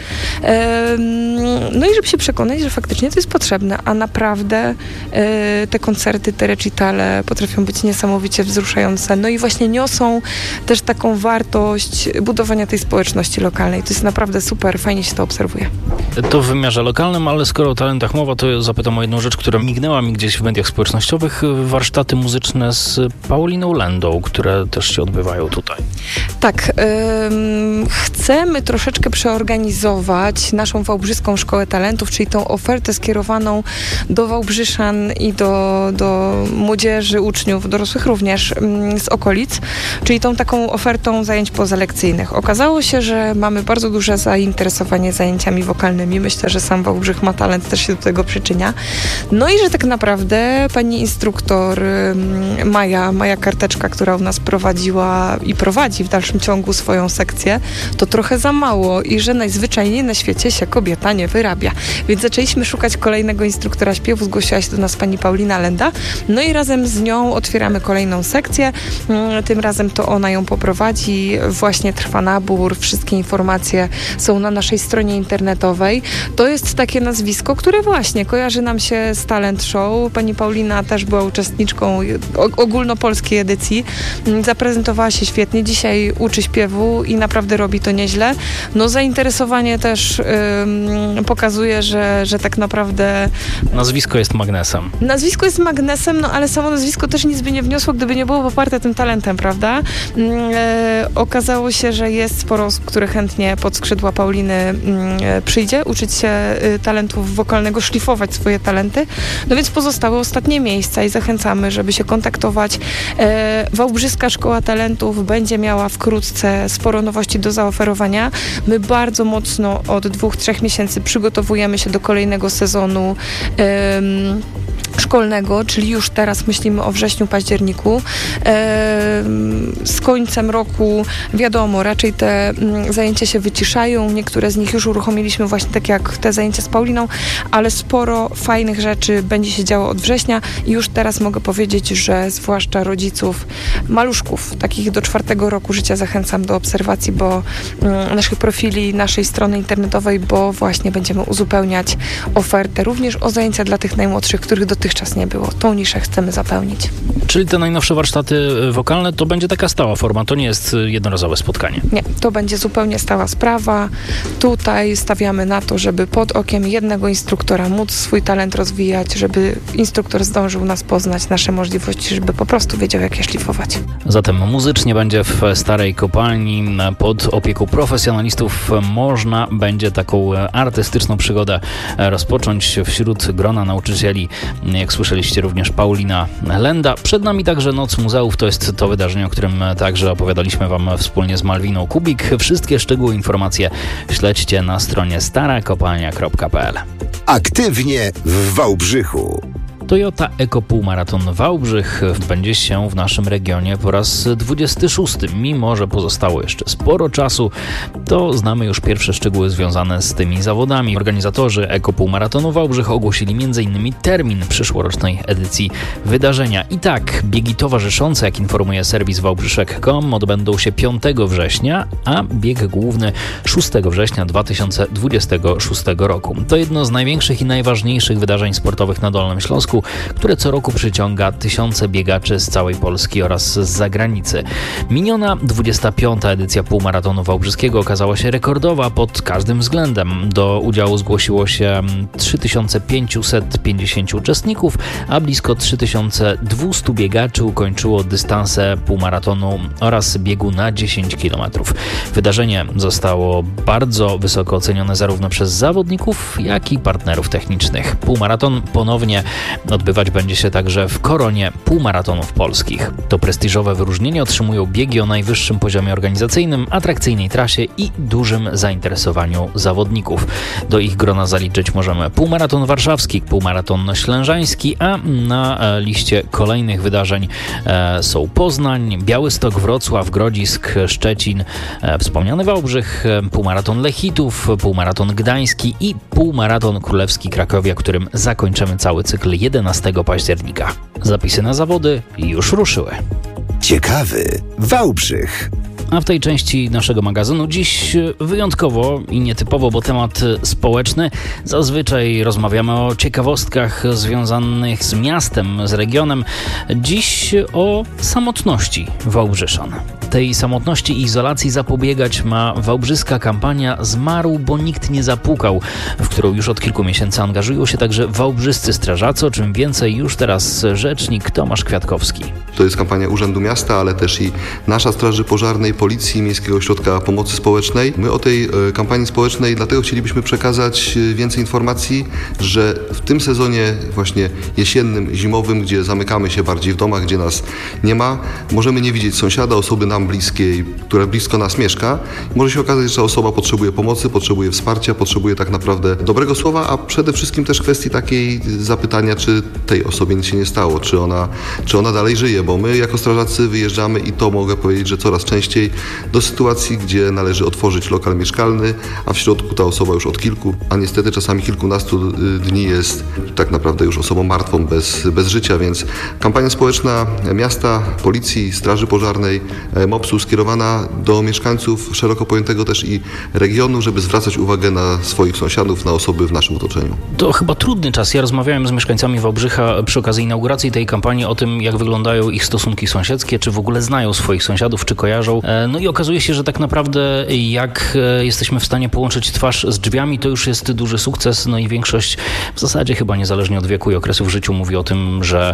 No i żeby się przekonać, że faktycznie to jest potrzebne, a naprawdę te koncerty, te recitale potrafią być niesamowicie wzruszające. No i właśnie niosą też taką wartość budowania tej społeczności lokalnej. To jest naprawdę super, fajnie się to obserwuje. To w wymiarze lokalnym, ale skoro o talentach mowa, to zapytam o jedną rzecz, która mignęła mi gdzieś w mediach społecznościowych. Warsztaty muzyczne z Pauliną Lendą, które też się odbywają tutaj. Tak. Chcemy troszeczkę przeorganizować naszą Wałbrzyską Szkołę Talentów, czyli tą ofertę skierowaną do Wałbrzyszan i do młodzieży, uczniów, dorosłych również z okolic, czyli tą taką ofertą zajęć pozalekcyjnych. Okazało się, że mamy bardzo duże zainteresowanie zajęciami wokalnymi. Myślę, że sam Wałbrzych ma talent też się do tego przyczynia. No i że tak naprawdę pani instruktor Maja Karteczka, która u nas prowadziła i prowadzi w dalszym ciągu swoją sekcję, to trochę za mało i że najzwyczajniej na świecie się kobieta nie wyrabia. Więc zaczęliśmy szukać kolejnego instruktora śpiewu, zgłosiła się do nas pani Paulina Lenda, no i razem z nią otwieramy kolejną sekcję. Tym razem to ona ją poprowadzi, właśnie trwa nabór, wszystkie informacje są na naszej stronie internetowej. To jest takie nazwisko, które właśnie kojarzy nam się z Talent Show. Pani Paulina też była uczestniczką ogólnopolskiej edycji. Zaprezentowała się świetnie. Dzisiaj uczy śpiewu i naprawdę robi to nieźle. No zainteresowanie też pokazuje, że tak naprawdę... Nazwisko jest magnesem. Nazwisko jest magnesem, no ale samo nazwisko też nic by nie wniosło, gdyby nie było poparte tym talentem, prawda? Okazało się, że jest sporo osób, które chętnie pod skrzydła Pauliny przyjdzie, uczyć się talentów wokalnego, szlifować swoje talenty. No więc pozostały ostatnie miejsca i zachęcamy, żeby się kontaktować. Wałbrzyska Szkoła Talentów będzie miała wkrótce sporo nowości do zaoferowania. My bardzo mocno od 2-3 miesięcy przygotowujemy się do kolejnego sezonu szkolnego, czyli już teraz myślimy o wrześniu, październiku. Z końcem roku wiadomo, raczej te zajęcia się wyciszają. Niektóre z nich już uruchomiliśmy właśnie tak jak te zajęcia z Pauliną, ale sporo fajnych rzeczy będzie się działo od września i już teraz mogę powiedzieć, że zwłaszcza rodziców maluszków, takich do 4 roku życia zachęcam do obserwacji, bo naszych profili, naszej strony internetowej, bo właśnie będziemy uzupełniać ofertę również o zajęcia dla tych najmłodszych, których dotychczas nie było. Tą niszę chcemy zapełnić. Czyli te najnowsze warsztaty wokalne to będzie taka stała forma, to nie jest jednorazowe spotkanie. Nie, to będzie zupełnie stała sprawa. Tutaj stawiamy na to, żeby pod okiem jednego instruktora móc swój talent rozwijać, żeby instruktor zdążył nas poznać, nasze możliwości, żeby po prostu wiedział, jak je szlifować. Zatem muzycznie będzie w Starej Kopalni. Pod opieką profesjonalistów można będzie taką artystyczną przygodę rozpocząć wśród grona nauczycieli. Jak słyszeliście, również Paulina Lenda. Przed nami także Noc Muzeów. To jest to wydarzenie, o którym także opowiadaliśmy Wam wspólnie z Malwiną Kubik. Wszystkie szczegóły, informacje śledźcie na stronie starakopalnia.pl. Aktywnie w Wałbrzychu. Toyota Eko Półmaraton Wałbrzych będzie się w naszym regionie po raz 26. Mimo że pozostało jeszcze sporo czasu, to znamy już pierwsze szczegóły związane z tymi zawodami. Organizatorzy Eko Półmaratonu Wałbrzych ogłosili m.in. termin przyszłorocznej edycji wydarzenia. I tak, biegi towarzyszące, jak informuje serwis wałbrzyszek.com, odbędą się 5 września, a bieg główny 6 września 2026 roku. To jedno z największych i najważniejszych wydarzeń sportowych na Dolnym Śląsku, które co roku przyciąga tysiące biegaczy z całej Polski oraz z zagranicy. Miniona 25. edycja Półmaratonu Wałbrzyskiego okazała się rekordowa pod każdym względem. Do udziału zgłosiło się 3550 uczestników, a blisko 3200 biegaczy ukończyło dystanse półmaratonu oraz biegu na 10 km. Wydarzenie zostało bardzo wysoko ocenione zarówno przez zawodników, jak i partnerów technicznych. Półmaraton ponownie odbywać będzie się także w koronie półmaratonów polskich. To prestiżowe wyróżnienie otrzymują biegi o najwyższym poziomie organizacyjnym, atrakcyjnej trasie i dużym zainteresowaniu zawodników. Do ich grona zaliczyć możemy półmaraton warszawski, półmaraton ślężański, a na liście kolejnych wydarzeń są Poznań, Białystok, Wrocław, Grodzisk, Szczecin, wspomniany Wałbrzych, półmaraton Lechitów, półmaraton gdański i półmaraton królewski Krakowia, którym zakończymy cały cykl 11 października. Zapisy na zawody już ruszyły. Ciekawy Wałbrzych. A w tej części naszego magazynu dziś wyjątkowo i nietypowo, bo temat społeczny. Zazwyczaj rozmawiamy o ciekawostkach związanych z miastem, z regionem. Dziś o samotności Wałbrzyszan. Tej samotności i izolacji zapobiegać ma wałbrzyska kampania Zmarł, bo nikt nie zapukał, w którą już od kilku miesięcy angażują się także wałbrzyscy strażacy, o czym więcej już teraz rzecznik Tomasz Kwiatkowski. To jest kampania Urzędu Miasta, ale też i nasza Straży Pożarnej, Policji, Miejskiego Ośrodka Pomocy Społecznej. My o tej kampanii społecznej dlatego chcielibyśmy przekazać więcej informacji, że w tym sezonie właśnie jesiennym, zimowym, gdzie zamykamy się bardziej w domach, gdzie nas nie ma, możemy nie widzieć sąsiada, osoby nam bliskiej, która blisko nas mieszka. Może się okazać, że osoba potrzebuje pomocy, potrzebuje wsparcia, potrzebuje tak naprawdę dobrego słowa, a przede wszystkim też kwestii takiej zapytania, czy tej osobie nic się nie stało, czy ona dalej żyje, bo my jako strażacy wyjeżdżamy i to mogę powiedzieć, że coraz częściej do sytuacji, gdzie należy otworzyć lokal mieszkalny, a w środku ta osoba już od kilku, a niestety czasami kilkunastu dni jest tak naprawdę już osobą martwą, bez życia, więc kampania społeczna miasta, Policji, Straży Pożarnej, MOPS-u skierowana do mieszkańców szeroko pojętego też i regionu, żeby zwracać uwagę na swoich sąsiadów, na osoby w naszym otoczeniu. To chyba trudny czas. Ja rozmawiałem z mieszkańcami Wałbrzycha przy okazji inauguracji tej kampanii o tym, jak wyglądają ich stosunki sąsiedzkie, czy w ogóle znają swoich sąsiadów, czy kojarzą. No i okazuje się, że tak naprawdę jak jesteśmy w stanie połączyć twarz z drzwiami, to już jest duży sukces. No i większość w zasadzie chyba niezależnie od wieku i okresu w życiu mówi o tym, że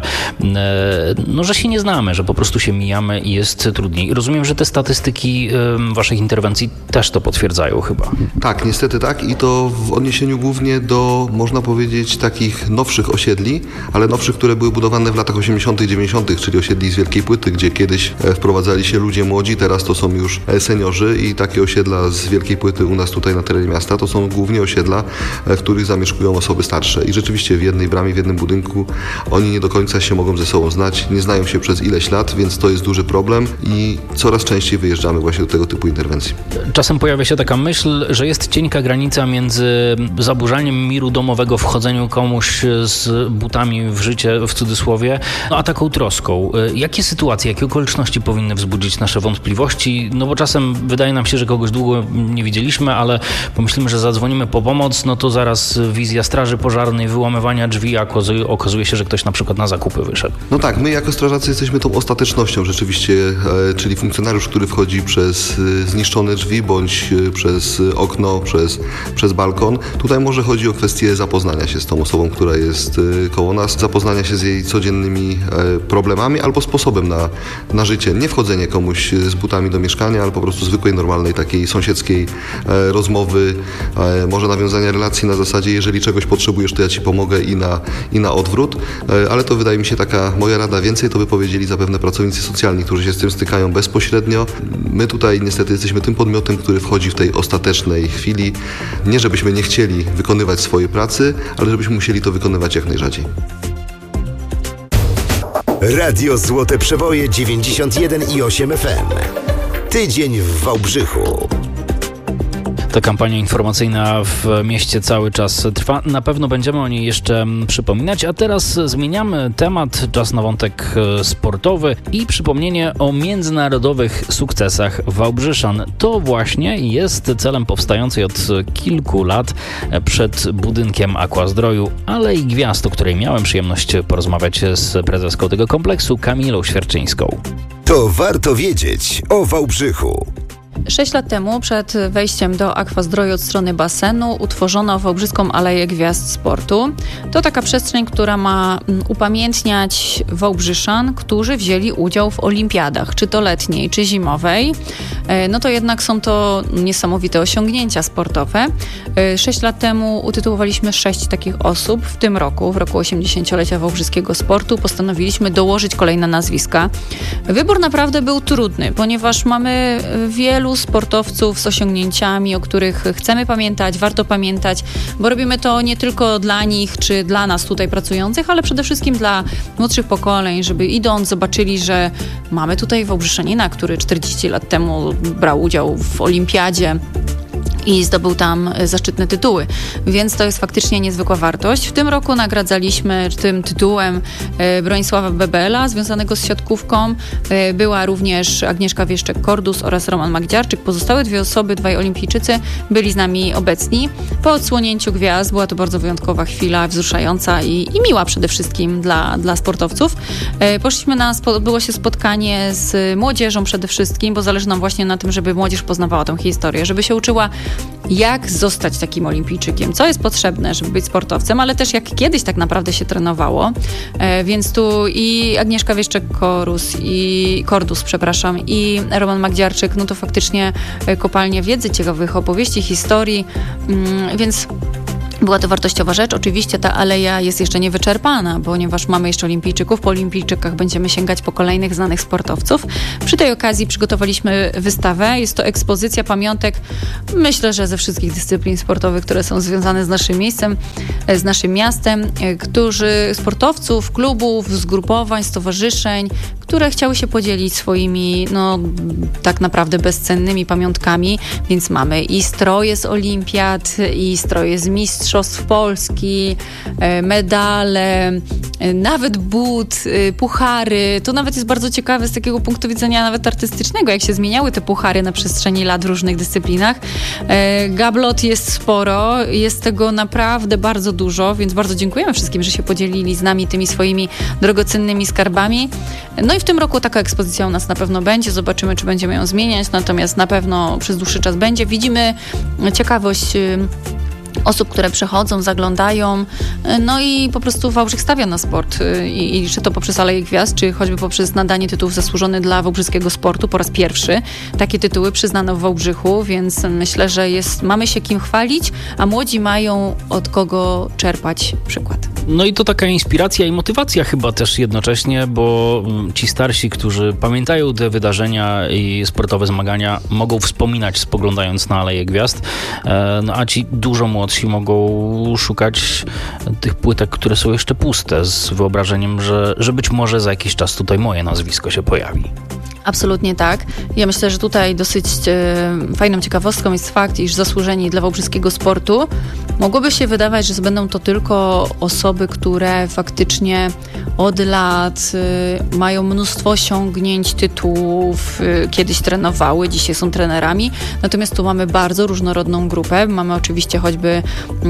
się nie znamy, że po prostu się mijamy i jest trudniej. Rozumiem, że te statystyki waszych interwencji też to potwierdzają chyba. Tak, niestety tak i to w odniesieniu głównie do, można powiedzieć, takich nowszych osiedli, ale nowszych, które były budowane w latach 80., 90., czyli osiedli z Wielkiej Płyty, gdzie kiedyś wprowadzali się ludzie młodzi, teraz to są już seniorzy i takie osiedla z Wielkiej Płyty u nas tutaj na terenie miasta to są głównie osiedla, w których zamieszkują osoby starsze i rzeczywiście w jednej bramie, w jednym budynku oni nie do końca się mogą ze sobą znać, nie znają się przez ileś lat, więc to jest duży problem i coraz częściej wyjeżdżamy właśnie do tego typu interwencji. Czasem pojawia się taka myśl, że jest cienka granica między zaburzaniem miru domowego, wchodzeniem komuś z butami w życie, w cudzysłowie, a taką troską. Jakie sytuacje, jakie okoliczności powinny wzbudzić nasze wątpliwości? No bo czasem wydaje nam się, że kogoś długo nie widzieliśmy, ale pomyślimy, że zadzwonimy po pomoc, no to zaraz wizja straży pożarnej, wyłamywania drzwi, a okazuje się, że ktoś na przykład na zakupy wyszedł. No tak, my jako strażacy jesteśmy tą ostatecznością rzeczywiście, czyli funkcjonariusz, który wchodzi przez zniszczone drzwi, bądź przez okno, przez balkon. Tutaj może chodzi o kwestię zapoznania się z tą osobą, która jest koło nas, zapoznania się z jej codziennymi problemami albo sposobem na życie. Nie wchodzenie komuś z butami do mieszkania, ale po prostu zwykłej, normalnej, takiej sąsiedzkiej rozmowy, może nawiązania relacji na zasadzie, jeżeli czegoś potrzebujesz, to ja ci pomogę i na odwrót, ale to wydaje mi się taka moja rada. Więcej to by powiedzieli zapewne pracownicy socjalni, którzy się z tym stykają bezpośrednio. My tutaj niestety jesteśmy tym podmiotem, który wchodzi w tej ostatecznej chwili. Nie żebyśmy nie chcieli wykonywać swojej pracy, ale żebyśmy musieli to wykonywać jak najrzadziej. Radio Złote Przeboje 91,8 FM. Tydzień w Wałbrzychu. Ta kampania informacyjna w mieście cały czas trwa. Na pewno będziemy o niej jeszcze przypominać, a teraz zmieniamy temat. Czas na wątek sportowy i przypomnienie o międzynarodowych sukcesach Wałbrzyszan. To właśnie jest celem powstającej od kilku lat przed budynkiem Aquazdroju Alei Gwiazd, o której miałem przyjemność porozmawiać z prezeską tego kompleksu, Kamilą Świerczyńską. To warto wiedzieć o Wałbrzychu. 6 lat temu, przed wejściem do Aquazdroju od strony basenu, utworzono Wałbrzyską Aleję Gwiazd Sportu. To taka przestrzeń, która ma upamiętniać Wałbrzyszan, którzy wzięli udział w olimpiadach, czy to letniej, czy zimowej. No to jednak są to niesamowite osiągnięcia sportowe. 6 lat temu utytułowaliśmy 6 takich osób. W tym roku, w roku 80-lecia wałbrzyskiego sportu, postanowiliśmy dołożyć kolejne nazwiska. Wybór naprawdę był trudny, ponieważ mamy wielu sportowców z osiągnięciami, o których chcemy pamiętać, warto pamiętać, bo robimy to nie tylko dla nich, czy dla nas tutaj pracujących, ale przede wszystkim dla młodszych pokoleń, żeby idąc zobaczyli, że mamy tutaj Wałbrzyczanina, który 40 lat temu brał udział w olimpiadzie i zdobył tam zaszczytne tytuły. Więc to jest faktycznie niezwykła wartość. W tym roku nagradzaliśmy tym tytułem Bronisława Bebela, związanego z siatkówką. Była również Agnieszka Wieszczek-Kordus oraz Roman Magdziarczyk. Pozostałe 2 osoby, 2 olimpijczycy byli z nami obecni. Po odsłonięciu gwiazd była to bardzo wyjątkowa chwila, wzruszająca i miła przede wszystkim dla sportowców. Poszliśmy było się spotkanie z młodzieżą przede wszystkim, bo zależy nam właśnie na tym, żeby młodzież poznawała tę historię, żeby się uczyła, jak zostać takim olimpijczykiem, co jest potrzebne, żeby być sportowcem, ale też jak kiedyś tak naprawdę się trenowało. Więc tu i Agnieszka Wieszczek-Kordus i Roman Magdziarczyk, no to faktycznie kopalnie wiedzy, ciekawych opowieści, historii, więc była to wartościowa rzecz. Oczywiście ta aleja jest jeszcze niewyczerpana, ponieważ mamy jeszcze olimpijczyków. Po olimpijczykach będziemy sięgać po kolejnych znanych sportowców. Przy tej okazji przygotowaliśmy wystawę. Jest to ekspozycja pamiątek, myślę, że ze wszystkich dyscyplin sportowych, które są związane z naszym miejscem, z naszym miastem, sportowców, klubów, zgrupowań, stowarzyszeń, które chciały się podzielić swoimi, tak naprawdę bezcennymi pamiątkami, więc mamy i stroje z olimpiad, i stroje z mistrzostw Polski, medale, nawet but, puchary. To nawet jest bardzo ciekawe z takiego punktu widzenia nawet artystycznego, jak się zmieniały te puchary na przestrzeni lat w różnych dyscyplinach. Gablot jest sporo, jest tego naprawdę bardzo dużo, więc bardzo dziękujemy wszystkim, że się podzielili z nami tymi swoimi drogocennymi skarbami. No i w tym roku taka ekspozycja u nas na pewno będzie. Zobaczymy, czy będziemy ją zmieniać, natomiast na pewno przez dłuższy czas będzie. Widzimy ciekawość osób, które przychodzą, zaglądają, no i po prostu Wałbrzych stawia na sport i czy to poprzez Aleję Gwiazd, czy choćby poprzez nadanie tytułów zasłużony dla wałbrzyskiego sportu po raz pierwszy. Takie tytuły przyznano w Wałbrzychu, więc myślę, że mamy się kim chwalić, a młodzi mają od kogo czerpać przykład. No i to taka inspiracja i motywacja chyba też jednocześnie, bo ci starsi, którzy pamiętają te wydarzenia i sportowe zmagania, mogą wspominać, spoglądając na Aleję Gwiazd, a ci dużo młodsi mogą szukać tych płytek, które są jeszcze puste, z wyobrażeniem, że być może za jakiś czas tutaj moje nazwisko się pojawi. Absolutnie tak. Ja myślę, że tutaj dosyć fajną ciekawostką jest fakt, iż zasłużeni dla wałbrzyskiego sportu mogłoby się wydawać, że będą to tylko osoby, które faktycznie od lat mają mnóstwo osiągnięć, tytułów, kiedyś trenowały, dzisiaj są trenerami. Natomiast tu mamy bardzo różnorodną grupę. Mamy oczywiście choćby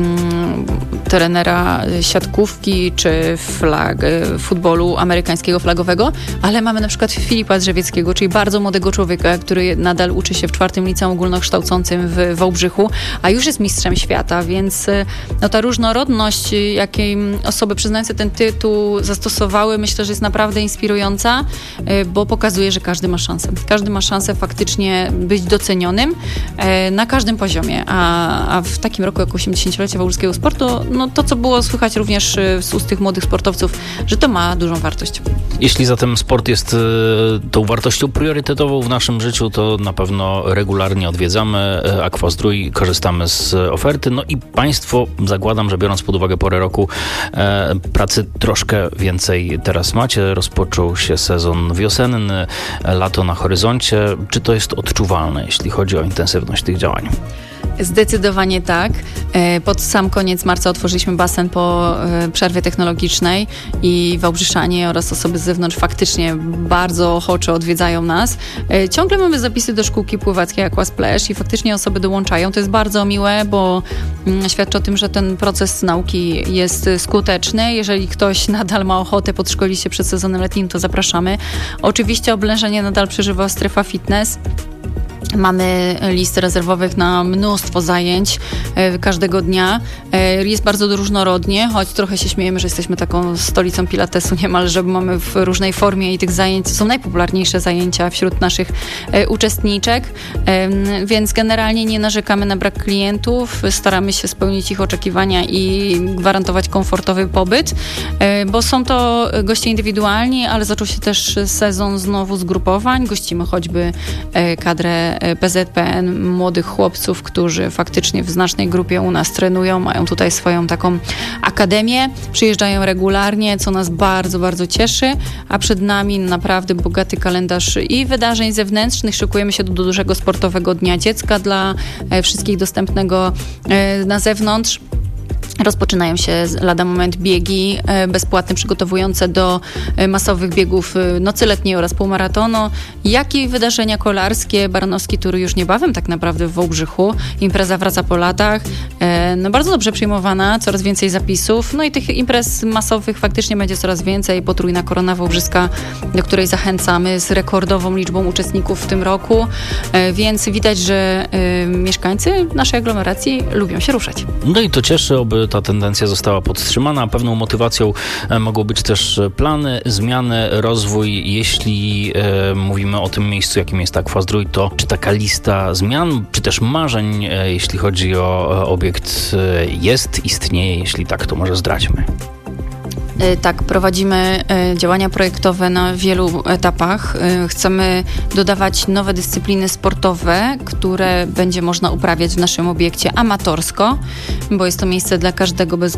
trenera siatkówki czy futbolu amerykańskiego flagowego, ale mamy na przykład Filipa Drzewieckiego, czyli bardzo młodego człowieka, który nadal uczy się w 4. liceum ogólnokształcącym w Wałbrzychu, a już jest mistrzem świata, więc ta różnorodność, jakiej osoby przyznające ten tytuł zastosowały, myślę, że jest naprawdę inspirująca, bo pokazuje, że każdy ma szansę. Każdy ma szansę faktycznie być docenionym na każdym poziomie, a w takim roku jak 80-lecie wałbrzyskiego sportu, to, co było słychać również z ust tych młodych sportowców, że to ma dużą wartość. Jeśli zatem sport jest tą wartością priorytetową w naszym życiu, to na pewno regularnie odwiedzamy Aquazdrój, korzystamy z oferty. No i Państwo, zakładam, że biorąc pod uwagę porę roku, pracy troszkę więcej teraz macie. Rozpoczął się sezon wiosenny, lato na horyzoncie. Czy to jest odczuwalne, jeśli chodzi o intensywność tych działań? Zdecydowanie tak. Pod sam koniec marca otworzyliśmy basen po przerwie technologicznej i wałbrzyszanie oraz osoby z zewnątrz faktycznie bardzo ochoczo odwiedzają nas. Ciągle mamy zapisy do szkółki pływackiej Aquasplash i faktycznie osoby dołączają. To jest bardzo miłe, bo świadczy o tym, że ten proces nauki jest skuteczny. Jeżeli ktoś nadal ma ochotę podszkolić się przed sezonem letnim, to zapraszamy. Oczywiście Oblężenie nadal przeżywa strefa fitness. Mamy listy rezerwowych na mnóstwo zajęć każdego dnia. Jest bardzo różnorodnie, choć trochę się śmiejemy, że jesteśmy taką stolicą pilatesu niemalże, bo mamy w różnej formie i tych zajęć są najpopularniejsze zajęcia wśród naszych uczestniczek, więc generalnie nie narzekamy na brak klientów, staramy się spełnić ich oczekiwania i gwarantować komfortowy pobyt, bo są to goście indywidualni, ale zaczął się też sezon znowu zgrupowań. Gościmy choćby kadrę PZPN, młodych chłopców, którzy faktycznie w znacznej grupie u nas trenują, mają tutaj swoją taką akademię, przyjeżdżają regularnie, co nas bardzo, bardzo cieszy, a przed nami naprawdę bogaty kalendarz i wydarzeń zewnętrznych. Szykujemy się do dużego sportowego Dnia Dziecka dla wszystkich dostępnego na zewnątrz. Rozpoczynają się lada moment biegi bezpłatne przygotowujące do masowych biegów nocy letniej oraz półmaratonu, jak i wydarzenia kolarskie. Baranowski Tour już niebawem tak naprawdę w Wałbrzychu. Impreza wraca po latach. Bardzo dobrze przyjmowana, coraz więcej zapisów. No i tych imprez masowych faktycznie będzie coraz więcej. Potrójna Korona Wałbrzyska, do której zachęcamy z rekordową liczbą uczestników w tym roku. Więc widać, że mieszkańcy naszej aglomeracji lubią się ruszać. No i to cieszy, oby ta tendencja została podtrzymana. Pewną motywacją mogą być też plany, zmiany, rozwój. Jeśli mówimy o tym miejscu, jakim jest Aquazdrój, to czy taka lista zmian, czy też marzeń, jeśli chodzi o obiekt, istnieje? Jeśli tak, to może zdradźmy. Tak, prowadzimy działania projektowe na wielu etapach. Chcemy dodawać nowe dyscypliny sportowe, które będzie można uprawiać w naszym obiekcie amatorsko, bo jest to miejsce dla każdego bez